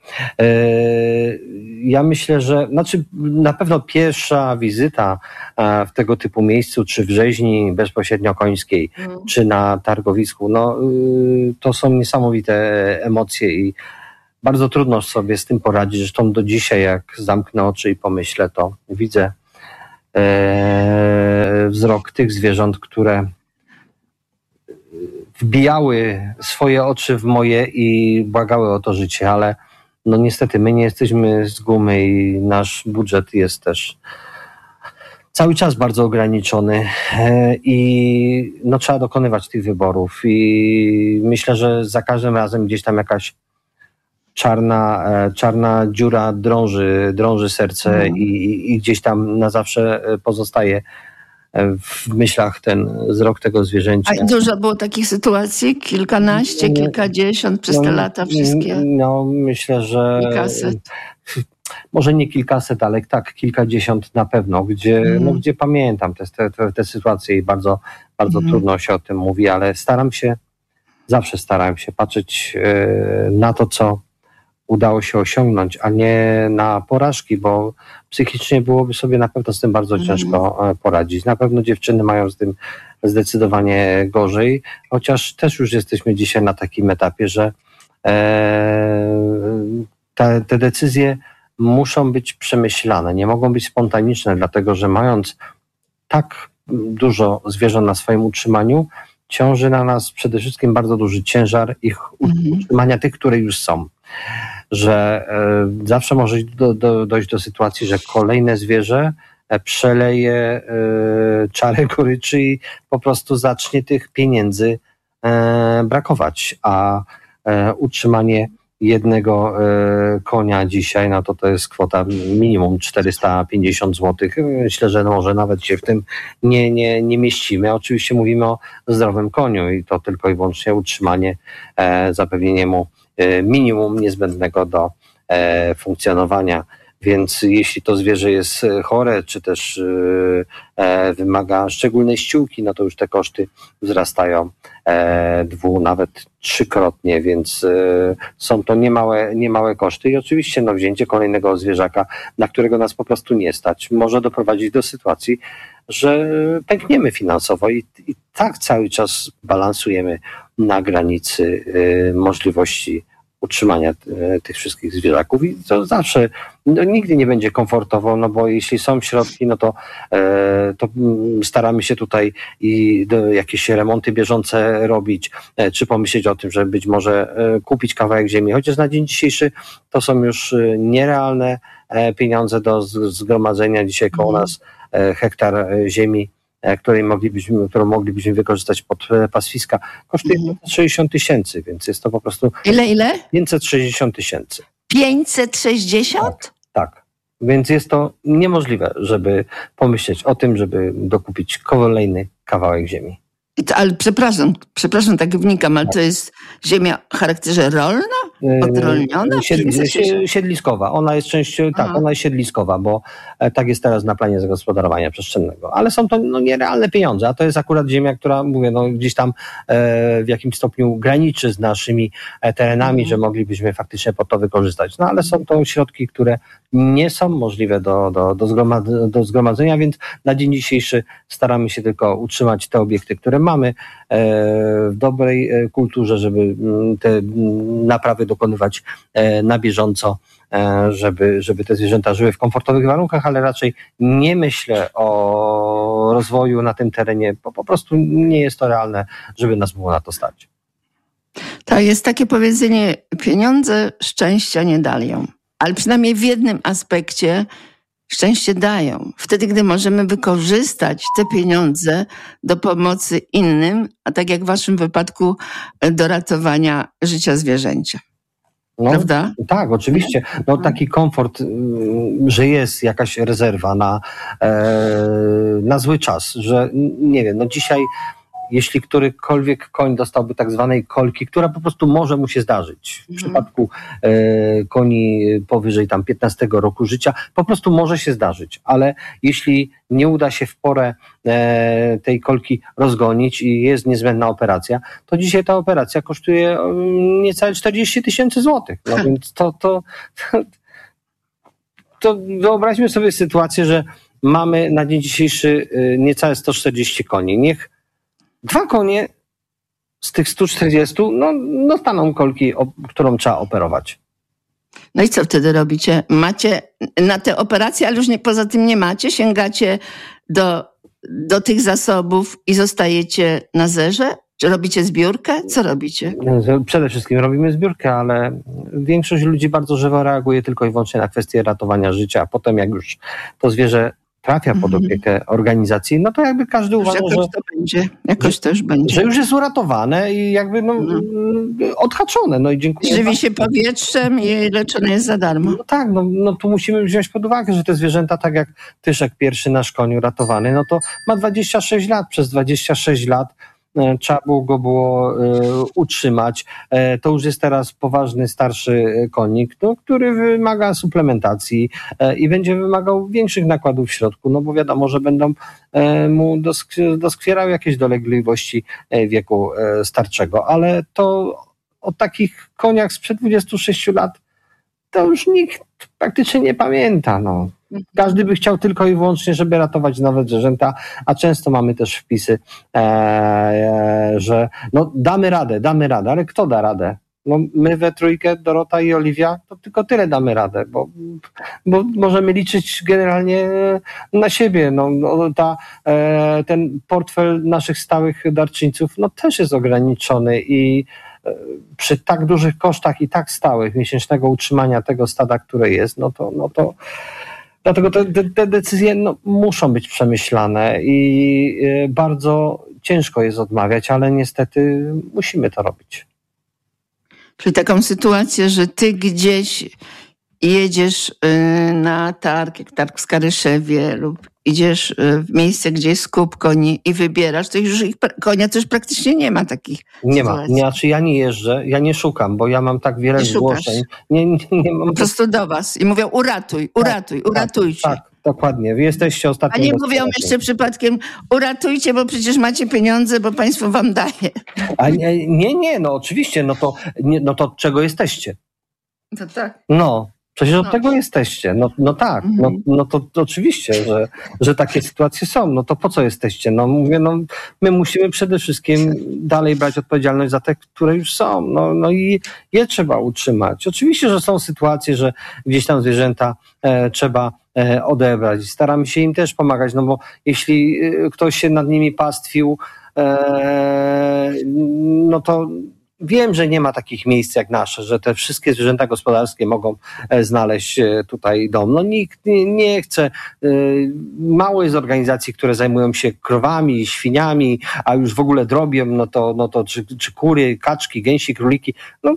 Ja myślę, że na pewno pierwsza wizyta w tego typu miejscu, czy w rzeźni bezpośrednio końskiej, czy na targowisku, to są niesamowite emocje i bardzo trudno sobie z tym poradzić. Zresztą do dzisiaj, jak zamknę oczy i pomyślę, to widzę wzrok tych zwierząt, które wbijały swoje oczy w moje i błagały o to życie, ale niestety my nie jesteśmy z gumy i nasz budżet jest też cały czas bardzo ograniczony i trzeba dokonywać tych wyborów i myślę, że za każdym razem gdzieś tam jakaś czarna dziura drąży serce i gdzieś tam na zawsze pozostaje w myślach ten wzrok tego zwierzęcia. A dużo było takich sytuacji? Kilkanaście, kilkadziesiąt przez te lata wszystkie? Myślę, że kilkaset. Może nie kilkaset, ale tak kilkadziesiąt na pewno, gdzie pamiętam te sytuacje i bardzo trudno się o tym mówi, ale zawsze starałem się patrzeć na to, co udało się osiągnąć, a nie na porażki, bo psychicznie byłoby sobie na pewno z tym bardzo ciężko poradzić. Na pewno dziewczyny mają z tym zdecydowanie gorzej, chociaż też już jesteśmy dzisiaj na takim etapie, że te decyzje muszą być przemyślane, nie mogą być spontaniczne, dlatego że mając tak dużo zwierząt na swoim utrzymaniu, ciąży na nas przede wszystkim bardzo duży ciężar ich utrzymania tych, które już są. Że zawsze może dojść do sytuacji, że kolejne zwierzę przeleje czarę goryczy i po prostu zacznie tych pieniędzy brakować, a utrzymanie jednego konia dzisiaj, to jest kwota minimum 450 zł. Myślę, że może nawet się w tym nie mieścimy. Oczywiście mówimy o zdrowym koniu i to tylko i wyłącznie utrzymanie, zapewnienie mu minimum niezbędnego do funkcjonowania. Więc jeśli to zwierzę jest chore, czy też wymaga szczególnej ściółki, to już te koszty wzrastają nawet trzykrotnie, więc są to niemałe koszty i oczywiście wzięcie kolejnego zwierzaka, na którego nas po prostu nie stać, może doprowadzić do sytuacji, że pękniemy finansowo i tak cały czas balansujemy na granicy możliwości utrzymania tych wszystkich zwierzaków i to zawsze nigdy nie będzie komfortowo, bo jeśli są środki, to staramy się tutaj i jakieś remonty bieżące robić, czy pomyśleć o tym, że być może kupić kawałek ziemi, chociaż na dzień dzisiejszy to są już nierealne pieniądze do zgromadzenia. Dzisiaj koło nas hektar ziemi, którą moglibyśmy wykorzystać pod pastwiska, kosztuje 560 tysięcy, więc jest to po prostu... Ile? 560 tysięcy. 560? Tak. Więc jest to niemożliwe, żeby pomyśleć o tym, żeby dokupić kolejny kawałek ziemi. Ale przepraszam, tak wnikam, ale to jest ziemia o charakterze rolna? Odrolniona? Siedliskowa. Ona jest ona jest siedliskowa, bo tak jest teraz na planie zagospodarowania przestrzennego. Ale są to nierealne pieniądze, a to jest akurat ziemia, która, mówię, gdzieś tam w jakimś stopniu graniczy z naszymi terenami, że moglibyśmy faktycznie po to wykorzystać. Ale są to środki, które nie są możliwe do zgromadzenia, więc na dzień dzisiejszy staramy się tylko utrzymać te obiekty, które mamy w dobrej kulturze, żeby te naprawy dokonywać na bieżąco, żeby te zwierzęta żyły w komfortowych warunkach, ale raczej nie myślę o rozwoju na tym terenie, bo po prostu nie jest to realne, żeby nas było na to stać. To jest takie powiedzenie, pieniądze szczęścia nie dają, ale przynajmniej w jednym aspekcie szczęście dają. Wtedy, gdy możemy wykorzystać te pieniądze do pomocy innym, a tak jak w waszym wypadku do ratowania życia zwierzęcia. No, prawda? Tak, oczywiście. No, taki komfort, że jest jakaś rezerwa na zły czas, że nie wiem, no dzisiaj jeśli którykolwiek koń dostałby tak zwanej kolki, która po prostu może mu się zdarzyć. W przypadku koni powyżej tam 15 roku życia po prostu może się zdarzyć, ale jeśli nie uda się w porę tej kolki rozgonić i jest niezbędna operacja, to dzisiaj ta operacja kosztuje niecałe 40 000 złotych. No więc to wyobraźmy sobie sytuację, że mamy na dzień dzisiejszy niecałe 140 koni. Niech 2 konie z tych 140 dostaną kolki, którą trzeba operować. No i co wtedy robicie? Macie na te operacje, ale już poza tym nie macie? Sięgacie do tych zasobów i zostajecie na zerze? Czy robicie zbiórkę? Co robicie? Przede wszystkim robimy zbiórkę, ale większość ludzi bardzo żywo reaguje tylko i wyłącznie na kwestię ratowania życia, a potem jak już to zwierzę trafia pod opiekę organizacji, no to jakby każdy uważa, jakoś to już będzie. Że już jest uratowane i jakby odhaczone. No i dziękuję. Żywi się powietrzem i leczone jest za darmo. No tak, no tu musimy wziąć pod uwagę, że te zwierzęta, tak jak Tyszek pierwszy nasz koń uratowany, no to ma 26 lat. Przez 26 lat trzeba go było utrzymać. To już jest teraz poważny, starszy konik, który wymaga suplementacji i będzie wymagał większych nakładów w środku, no bo wiadomo, że będą mu doskwierały jakieś dolegliwości wieku starczego, ale to o takich koniach sprzed 26 lat to już nikt praktycznie nie pamięta, no. Każdy by chciał tylko i wyłącznie, żeby ratować nowe zwierzęta, a często mamy też wpisy, że damy radę, ale kto da radę? No my we trójkę, Dorota i Oliwia, to tylko tyle damy radę, bo możemy liczyć generalnie na siebie. Ten portfel naszych stałych darczyńców też jest ograniczony i przy tak dużych kosztach i tak stałych miesięcznego utrzymania tego stada, które jest, dlatego te decyzje muszą być przemyślane i bardzo ciężko jest odmawiać, ale niestety musimy to robić. Czyli taką sytuację, że ty gdzieś jedziesz na targ, jak targ w Skaryszewie lub idziesz w miejsce, gdzie jest skup koni i wybierasz, to już konia to już praktycznie nie ma takich sytuacji. Znaczy ja nie jeżdżę, ja nie szukam, bo ja mam tak wiele zgłoszeń. Nie mam po prostu do was i mówią uratujcie. Tak, dokładnie. Wy jesteście ostatnio. A nie mówią jeszcze przypadkiem uratujcie, bo przecież macie pieniądze, bo państwo wam daje. A nie, no oczywiście, no to czego jesteście? To tak. Przecież od tego jesteście. Tak. No to oczywiście, że takie sytuacje są. No to po co jesteście? My musimy przede wszystkim dalej brać odpowiedzialność za te, które już są. No i je trzeba utrzymać. Oczywiście, że są sytuacje, że gdzieś tam zwierzęta trzeba odebrać. Staramy się im też pomagać, bo jeśli ktoś się nad nimi pastwił, no to wiem, że nie ma takich miejsc jak nasze, że te wszystkie zwierzęta gospodarskie mogą znaleźć tutaj dom. Nikt nie chce. Mało jest organizacji, które zajmują się krowami, świniami, a już w ogóle drobiem, czy kury, kaczki, gęsi, króliki.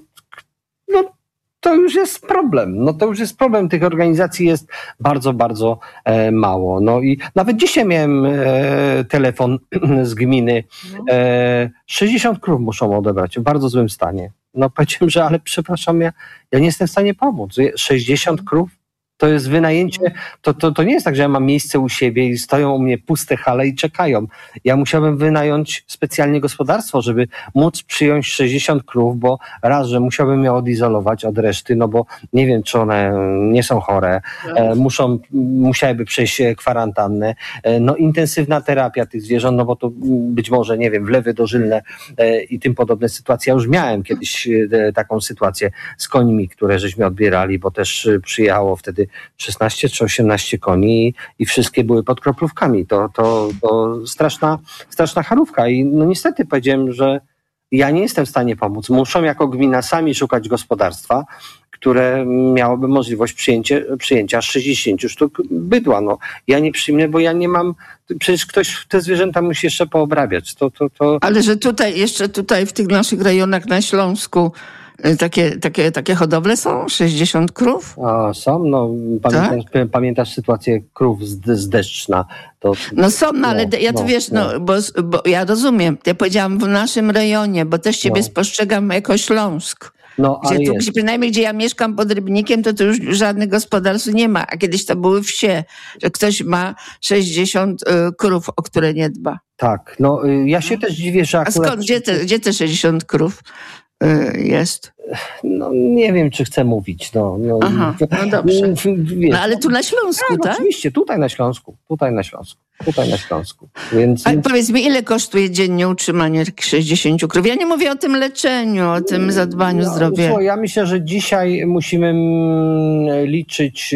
To już jest problem. To już jest problem. Tych organizacji jest bardzo, bardzo mało. I nawet dzisiaj miałem telefon z gminy. 60 krów muszą odebrać w bardzo złym stanie. Powiedziałem, że ale przepraszam, ja nie jestem w stanie pomóc. 60 krów? To jest wynajęcie, to nie jest tak, że ja mam miejsce u siebie i stoją u mnie puste hale i czekają. Ja musiałbym wynająć specjalnie gospodarstwo, żeby móc przyjąć 60 krów, bo raz, że musiałbym je odizolować od reszty, bo nie wiem, czy one nie są chore, musiałyby przejść kwarantannę. Intensywna terapia tych zwierząt, bo to być może, nie wiem, wlewy dożylne i tym podobne sytuacje. Ja już miałem kiedyś taką sytuację z końmi, które żeśmy odbierali, bo też przyjechało wtedy 16 czy 18 koni i wszystkie były pod kroplówkami. To straszna charówka i niestety powiedziałem, że ja nie jestem w stanie pomóc. Muszą jako gmina sami szukać gospodarstwa, które miałoby możliwość przyjęcia 60 sztuk bydła. No, ja nie przyjmę, bo ja nie mam... Przecież ktoś te zwierzęta musi jeszcze poobrabiać. Ale że jeszcze tutaj w tych naszych rejonach na Śląsku takie hodowle są? 60 krów? Są, no pamiętasz sytuację krów z Deszczna? Ale bo ja rozumiem. Ja powiedziałam w naszym rejonie, bo też ciebie spostrzegam jako Śląsk. Przynajmniej gdzie ja mieszkam pod Rybnikiem, to już żadnych gospodarstw nie ma. A kiedyś to były wsie, że ktoś ma 60 krów, o które nie dba. Tak, ja się też dziwię, że akurat... A skąd, gdzie te 60 krów jest? No nie wiem, czy chcę mówić. Aha, no dobrze. No ale tu na Śląsku, tak? Oczywiście, tutaj na Śląsku. Więc... A powiedz mi, ile kosztuje dziennie utrzymanie 60 krów? Ja nie mówię o tym leczeniu, o tym zadbaniu o zdrowie. Ja myślę, że dzisiaj musimy liczyć...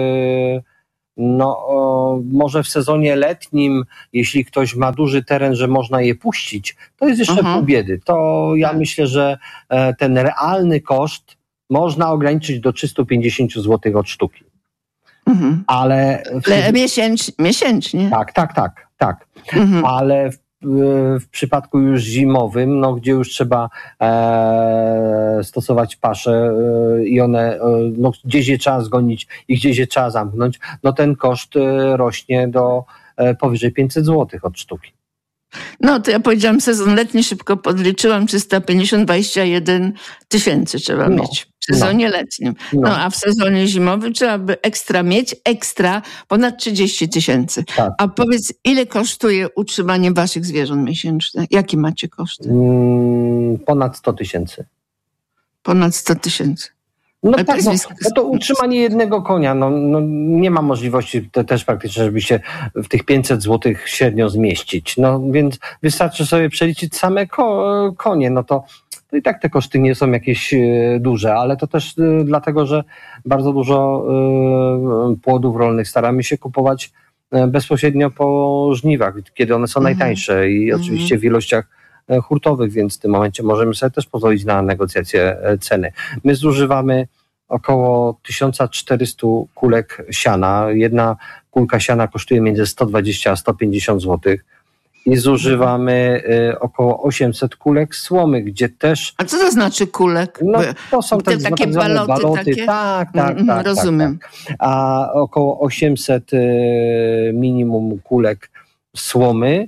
może w sezonie letnim, jeśli ktoś ma duży teren, że można je puścić, to jest jeszcze pół biedy. To ja myślę, że ten realny koszt można ograniczyć do 350 zł od sztuki. Ale miesięcznie? Tak. Ale w przypadku już zimowym, gdzie już trzeba stosować pasze i one, gdzieś je trzeba zgonić i gdzieś je trzeba zamknąć, ten koszt rośnie do powyżej 500 zł od sztuki. No to ja powiedziałam sezon letni, szybko podliczyłam, 350-21 tysięcy trzeba mieć w sezonie letnim. A w sezonie zimowym trzeba by mieć ponad 30 tysięcy. Tak. A powiedz, ile kosztuje utrzymanie waszych zwierząt miesięczne? Jakie macie koszty? Ponad 100 tysięcy. Ponad 100 tysięcy. To utrzymanie jednego konia, nie ma możliwości też praktycznie, żeby się w tych 500 zł średnio zmieścić. Więc wystarczy sobie przeliczyć same konie, to i tak te koszty nie są jakieś duże, ale to też dlatego, że bardzo dużo płodów rolnych staramy się kupować bezpośrednio po żniwach, kiedy one są najtańsze i oczywiście w ilościach hurtowych, więc w tym momencie możemy sobie też pozwolić na negocjację ceny. My zużywamy około 1400 kulek siana. Jedna kulka siana kosztuje między 120 a 150 zł. I zużywamy około 800 kulek słomy, gdzie też... A co to znaczy kulek? To są takie baloty. Takie? Tak. Rozumiem. Tak. A około 800 minimum kulek słomy,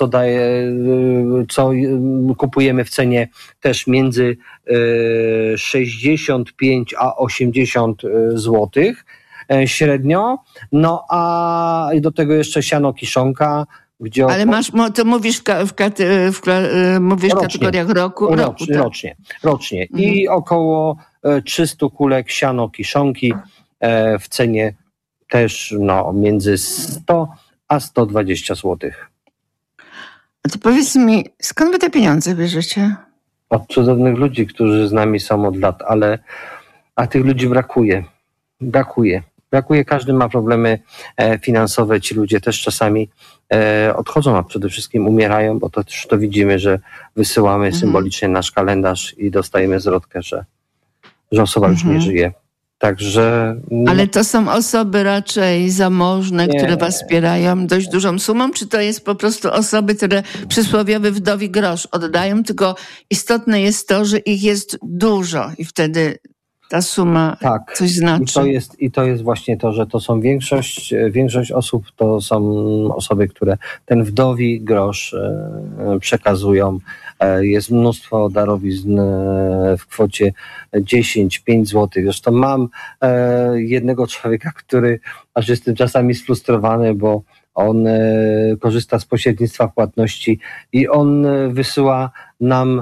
co kupujemy w cenie też między 65 a 80 zł średnio. A do tego jeszcze siano kiszonka, gdzie... Ale to mówisz w kategoriach roku? Rocznie. I około 300 kulek siano kiszonki w cenie też między 100 a 120 zł. A to powiedz mi, skąd wy te pieniądze bierzecie? Od cudownych ludzi, którzy z nami są od lat, a tych ludzi brakuje. Każdy ma problemy finansowe, ci ludzie też czasami odchodzą, a przede wszystkim umierają, bo to też to widzimy, że wysyłamy symbolicznie nasz kalendarz i dostajemy zwrotkę, że osoba już nie żyje. Także... Ale to są osoby raczej zamożne, które was wspierają dość dużą sumą, czy to jest po prostu osoby, które przysłowiowy wdowi grosz oddają, tylko istotne jest to, że ich jest dużo i wtedy ta suma coś znaczy. I to jest właśnie to, że to są większość osób, to są osoby, które ten wdowi grosz przekazują. Jest mnóstwo darowizn w kwocie 10-5 zł. Zresztą mam jednego człowieka, który aż jestem czasami sfrustrowany, bo on korzysta z pośrednictwa płatności i on wysyła nam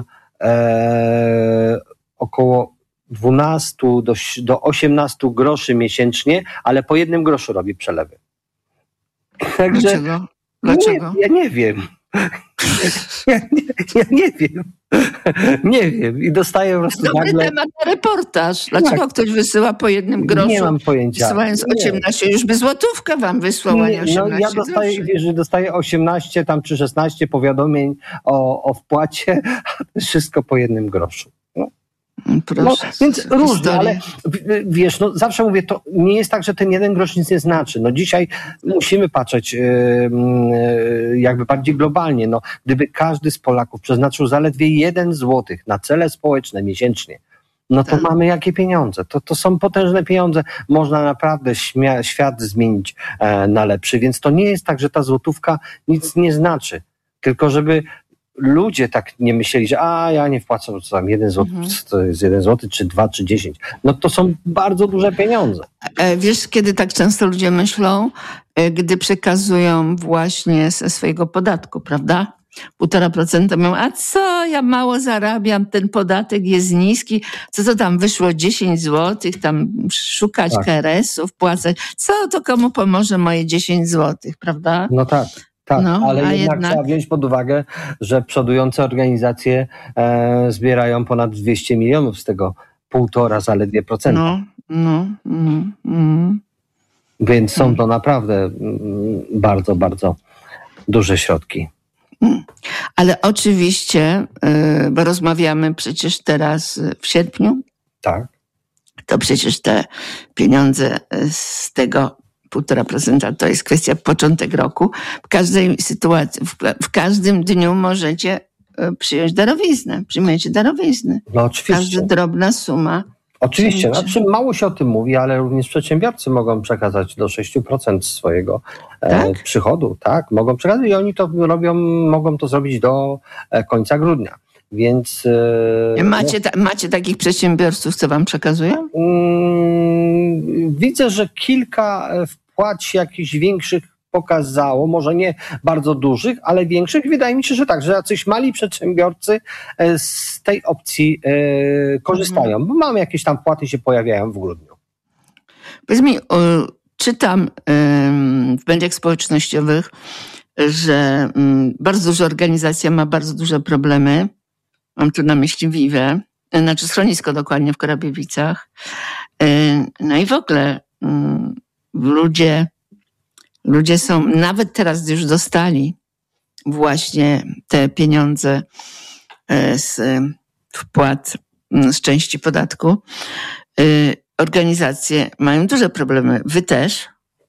około 12 do 18 groszy miesięcznie, ale po 1 groszu robi przelewy. Także Dlaczego? Ja nie wiem. Ja nie wiem. Nie wiem. I dostaję po prostu dobry temat na reportaż. Dlaczego ktoś wysyła po jednym groszu? Nie mam pojęcia. Wysyłając 18, już by złotówkę wam wysłała, nie 18 ja dostaję 18 tam czy 16 powiadomień o wpłacie, wszystko po jednym groszu. Więc różnie, ale wiesz, zawsze mówię, to nie jest tak, że ten jeden grosz nic nie znaczy. Dzisiaj musimy patrzeć jakby bardziej globalnie. Gdyby każdy z Polaków przeznaczył zaledwie 1 złotych na cele społeczne miesięcznie, to mamy jakie pieniądze? To są potężne pieniądze. Można naprawdę świat zmienić na lepszy, więc to nie jest tak, że ta złotówka nic nie znaczy. Tylko żeby ludzie tak nie myśleli, że ja nie wpłacę, co tam 1 zł, to jest 1 zł, czy 2, czy 10. To są bardzo duże pieniądze. Wiesz, kiedy tak często ludzie myślą, gdy przekazują właśnie ze swojego podatku, prawda? 1,5% mówią, a co, ja mało zarabiam, ten podatek jest niski, co to tam wyszło 10 zł, tam szukać KRS-ów, płacać, co to komu pomoże moje 10 zł, prawda? Tak. Tak, ale jednak trzeba wziąć pod uwagę, że przodujące organizacje zbierają ponad 200 milionów z tego 1,5 zaledwie procenta. Więc są to naprawdę bardzo, bardzo duże środki. Ale oczywiście, bo rozmawiamy przecież teraz w sierpniu, tak, to przecież te pieniądze z tego 1,5% to jest kwestia początek roku. W każdej sytuacji, w każdym dniu możecie przyjąć darowiznę. Przyjmujecie darowizny. Oczywiście. Każda drobna suma. Oczywiście. Mało się o tym mówi, ale również przedsiębiorcy mogą przekazać do 6% swojego przychodu. Tak, mogą przekazać i oni to robią, mogą to zrobić do końca grudnia. Więc macie takich przedsiębiorców, co wam przekazują? Widzę, że kilka wpłat jakichś większych pokazało, może nie bardzo dużych, ale większych. Wydaje mi się, że tak, że jacyś mali przedsiębiorcy z tej opcji korzystają, bo mamy jakieś tam wpłaty się pojawiają w grudniu. Powiedz mi, czytam w mediach społecznościowych, że bardzo duża organizacja ma bardzo duże problemy. Mam tu na myśli Vivę, znaczy schronisko dokładnie w Korabiewicach. I w ogóle ludzie są, nawet teraz, gdy już dostali właśnie te pieniądze z wpłat z części podatku, organizacje mają duże problemy. Wy też?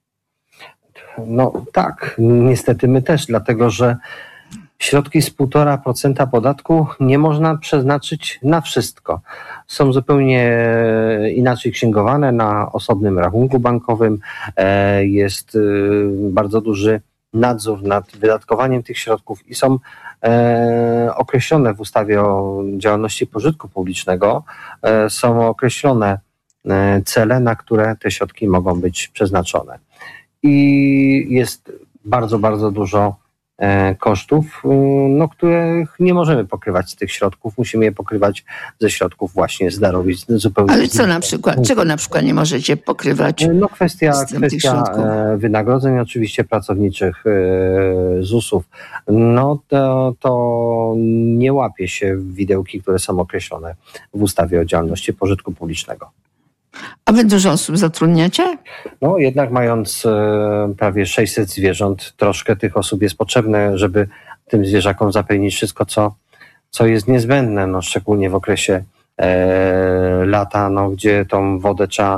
Tak, niestety my też, dlatego że środki z 1,5% podatku nie można przeznaczyć na wszystko. Są zupełnie inaczej księgowane na osobnym rachunku bankowym. Jest bardzo duży nadzór nad wydatkowaniem tych środków i są określone w ustawie o działalności pożytku publicznego, są określone cele, na które te środki mogą być przeznaczone. I jest bardzo, bardzo dużo kosztów, których nie możemy pokrywać z tych środków. Musimy je pokrywać ze środków właśnie z darowizn zupełnie. Ale co na przykład? Czego na przykład nie możecie pokrywać? Kwestia wynagrodzeń oczywiście pracowniczych, ZUS-ów. To nie łapie się w widełki, które są określone w ustawie o działalności pożytku publicznego. A wy dużo osób zatrudniacie? Jednak mając prawie 600 zwierząt, troszkę tych osób jest potrzebne, żeby tym zwierzakom zapewnić wszystko, co jest niezbędne, szczególnie w okresie lata, gdzie tą wodę trzeba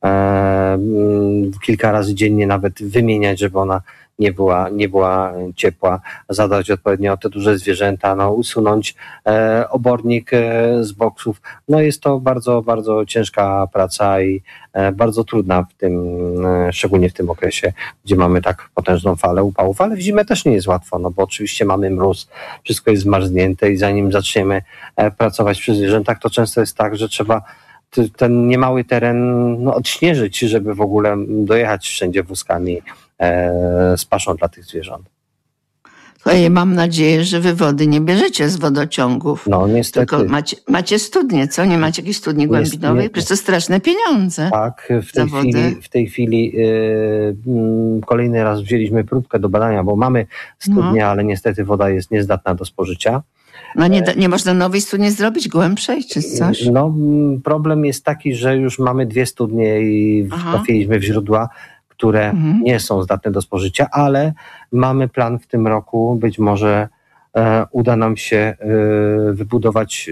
kilka razy dziennie nawet wymieniać, żeby ona nie była ciepła, zadać odpowiednio te duże zwierzęta, usunąć obornik z boksów. Jest to bardzo, bardzo ciężka praca i bardzo trudna szczególnie w tym okresie, gdzie mamy tak potężną falę upałów, ale w zimę też nie jest łatwo, bo oczywiście mamy mróz, wszystko jest zmarznięte i zanim zaczniemy pracować przy zwierzętach, to często jest tak, że trzeba ten niemały teren odśnieżyć, żeby w ogóle dojechać wszędzie wózkami z paszą dla tych zwierząt. Mam nadzieję, że wy wody nie bierzecie z wodociągów. No niestety. Tylko macie studnie, co? Nie macie jakiejś studni głębinowej? Przecież to straszne pieniądze. Tak, w tej chwili kolejny raz wzięliśmy próbkę do badania, bo mamy studnię, ale niestety woda jest niezdatna do spożycia. No nie można nowej studni zrobić, głębszej czy coś? No problem jest taki, że już mamy 2 studnie i trafiliśmy w źródła, które nie są zdatne do spożycia, ale mamy plan w tym roku, być może uda nam się wybudować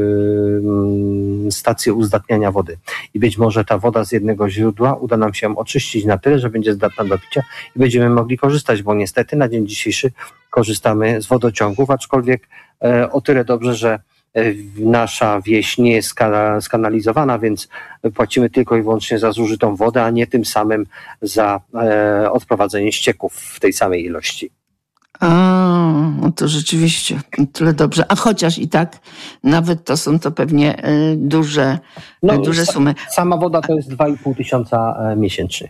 stację uzdatniania wody. I być może ta woda z jednego źródła uda nam się oczyścić na tyle, że będzie zdatna do picia i będziemy mogli korzystać, bo niestety na dzień dzisiejszy korzystamy z wodociągów, aczkolwiek o tyle dobrze, że nasza wieś nie jest skanalizowana, więc płacimy tylko i wyłącznie za zużytą wodę, a nie tym samym za odprowadzenie ścieków w tej samej ilości. No to rzeczywiście tyle dobrze. A chociaż i tak nawet to są to pewnie duże sumy. Sama woda to jest 2,5 tysiąca miesięcznie.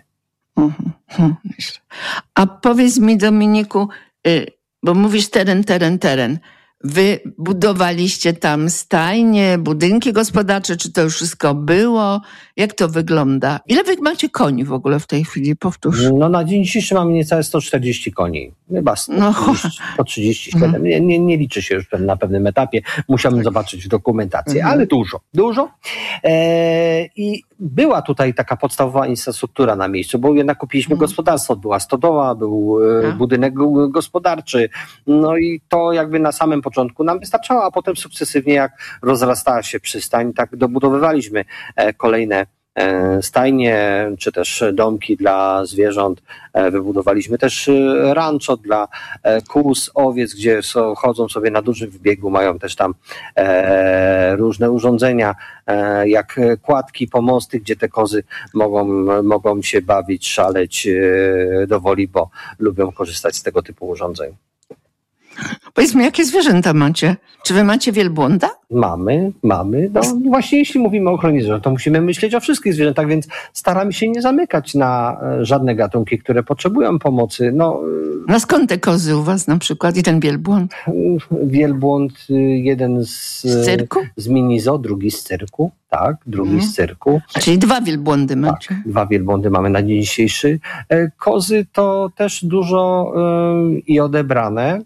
A powiedz mi, Dominiku, bo mówisz teren. Wy budowaliście tam stajnie, budynki gospodarcze, czy to już wszystko było? Jak to wygląda? Ile wy macie koni w ogóle w tej chwili? Powtórz. No na dzień dzisiejszy mamy niecałe 140 koni. Chyba 137. Nie liczy się już na pewnym etapie. Musiałbym zobaczyć dokumentację, ale dużo. I była tutaj taka podstawowa infrastruktura na miejscu, bo jednak kupiliśmy gospodarstwo. Była stodoła, był budynek gospodarczy. No i to jakby na samym początku nam wystarczało, a potem sukcesywnie jak rozrastała się przystań, tak dobudowywaliśmy kolejne stajnie, czy też domki dla zwierząt. Wybudowaliśmy też rancho dla kóz, owiec, gdzie chodzą sobie na dużym wybiegu, mają też tam różne urządzenia, jak kładki, pomosty, gdzie te kozy mogą się bawić, szaleć do woli, bo lubią korzystać z tego typu urządzeń. Powiedz mi, jakie zwierzęta macie? Czy wy macie wielbłąda? Mamy. No właśnie jeśli mówimy o ochronie zwierząt, to musimy myśleć o wszystkich zwierzętach, więc staramy się nie zamykać na żadne gatunki, które potrzebują pomocy. A skąd te kozy u was na przykład i ten wielbłąd? Wielbłąd, jeden z cyrku? Z mini-zoo, drugi z cyrku. Tak, drugi z cyrku. Czyli 2 wielbłądy macie. Tak, 2 wielbłądy mamy na dzień dzisiejszy. Kozy to też dużo i odebrane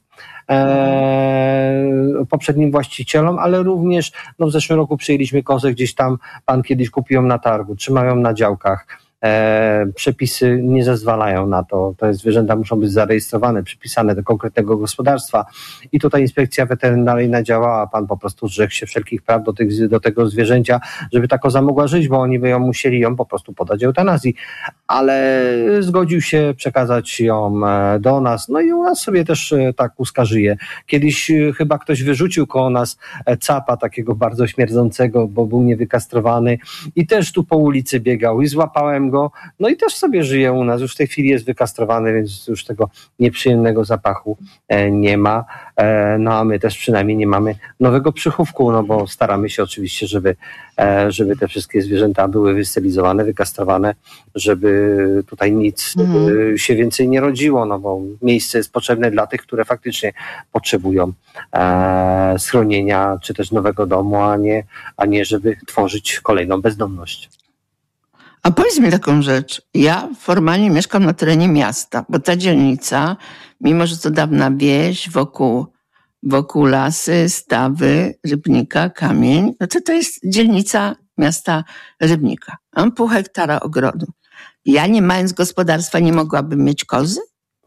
poprzednim właścicielom, ale również w zeszłym roku przyjęliśmy kozę, gdzieś tam pan kiedyś kupił ją na targu, trzymają na działkach. Przepisy nie zezwalają na to. Te zwierzęta muszą być zarejestrowane, przypisane do konkretnego gospodarstwa i tutaj inspekcja weterynaryjna działała. Pan po prostu zrzekł się wszelkich praw do tego zwierzęcia, żeby ta koza mogła żyć, bo oni by musieli ją po prostu podać eutanazji, ale zgodził się przekazać ją do nas, no i u nas sobie też ta kózka żyje. Kiedyś chyba ktoś wyrzucił koło nas capa takiego bardzo śmierdzącego, bo był niewykastrowany i też tu po ulicy biegał i złapałem go, no i też sobie żyje u nas, już w tej chwili jest wykastrowany, więc już tego nieprzyjemnego zapachu nie ma, no a my też przynajmniej nie mamy nowego przychówku, no bo staramy się oczywiście, żeby te wszystkie zwierzęta były wysterylizowane, wykastrowane, żeby tutaj nic się więcej nie rodziło, no bo miejsce jest potrzebne dla tych, które faktycznie potrzebują schronienia, czy też nowego domu, a nie żeby tworzyć kolejną bezdomność. A powiedz mi taką rzecz. Ja formalnie mieszkam na terenie miasta, bo ta dzielnica, mimo że to dawna wieś, wokół lasy, stawy, Rybnika, Kamień, no to jest dzielnica miasta Rybnika. Mam 0,5 hektara ogrodu. Ja nie mając gospodarstwa nie mogłabym mieć kozy?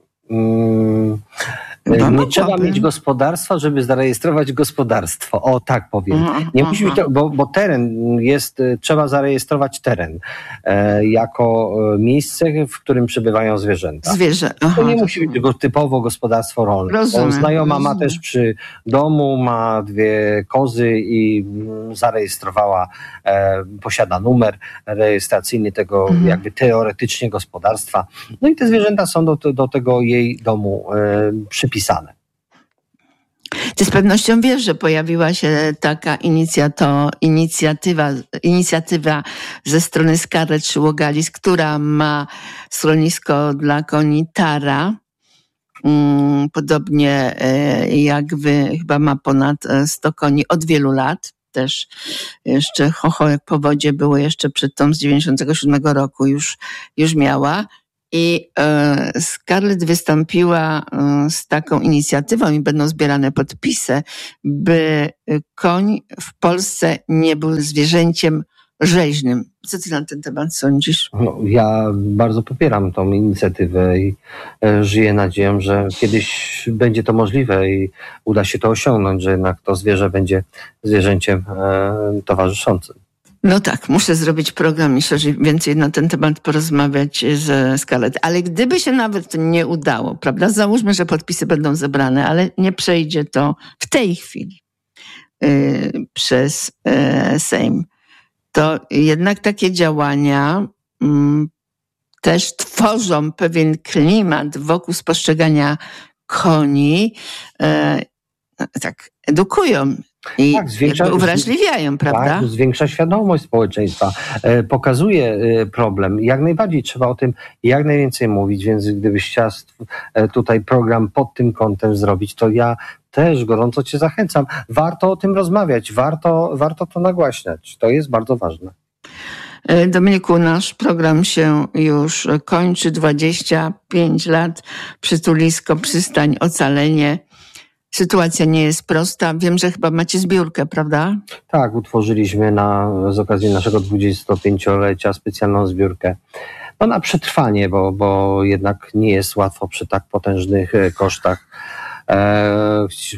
Nie trzeba mieć gospodarstwa, żeby zarejestrować gospodarstwo. O, tak powiem. Nie musi być to, bo teren jest, trzeba zarejestrować teren jako miejsce, w którym przebywają zwierzęta. To nie musi być tylko typowo gospodarstwo rolne. Rozumiem, znajoma ma też przy domu, ma 2 kozy i zarejestrowała, posiada numer rejestracyjny tego jakby teoretycznie gospodarstwa. No i te zwierzęta są do tego jej domu przypisane. Ty z pewnością wiesz, że pojawiła się taka inicjatywa ze strony Scarlet Szyłogalis, która ma schronisko dla koni Tara. Podobnie jak wy, chyba ma ponad 100 koni od wielu lat. Też jeszcze Chocho jak po wodzie było jeszcze przed tą z 97 roku już miała. I Scarlett wystąpiła z taką inicjatywą i będą zbierane podpisy, by koń w Polsce nie był zwierzęciem rzeźnym. Co ty na ten temat sądzisz? No, ja bardzo popieram tą inicjatywę i żyję nadzieją, że kiedyś będzie to możliwe i uda się to osiągnąć, że jednak to zwierzę będzie zwierzęciem towarzyszącym. No tak, muszę zrobić program i szerzej więcej na ten temat porozmawiać ze Scarlett. Ale gdyby się nawet nie udało, prawda? Załóżmy, że podpisy będą zebrane, ale nie przejdzie to w tej chwili przez Sejm. To jednak takie działania też tworzą pewien klimat wokół spostrzegania koni, tak edukują i tak, uwrażliwiają, prawda? Tak, zwiększa świadomość społeczeństwa, pokazuje problem. Jak najbardziej trzeba o tym jak najwięcej mówić, więc gdybyś chciała tutaj program pod tym kątem zrobić, to ja też gorąco cię zachęcam. Warto o tym rozmawiać, warto to nagłaśniać. To jest bardzo ważne. Dominiku, nasz program się już kończy. 25 lat, przytulisko, przystań, ocalenie. Sytuacja nie jest prosta. Wiem, że chyba macie zbiórkę, prawda? Tak, utworzyliśmy z okazji naszego 25-lecia specjalną zbiórkę. No na przetrwanie, bo jednak nie jest łatwo przy tak potężnych kosztach.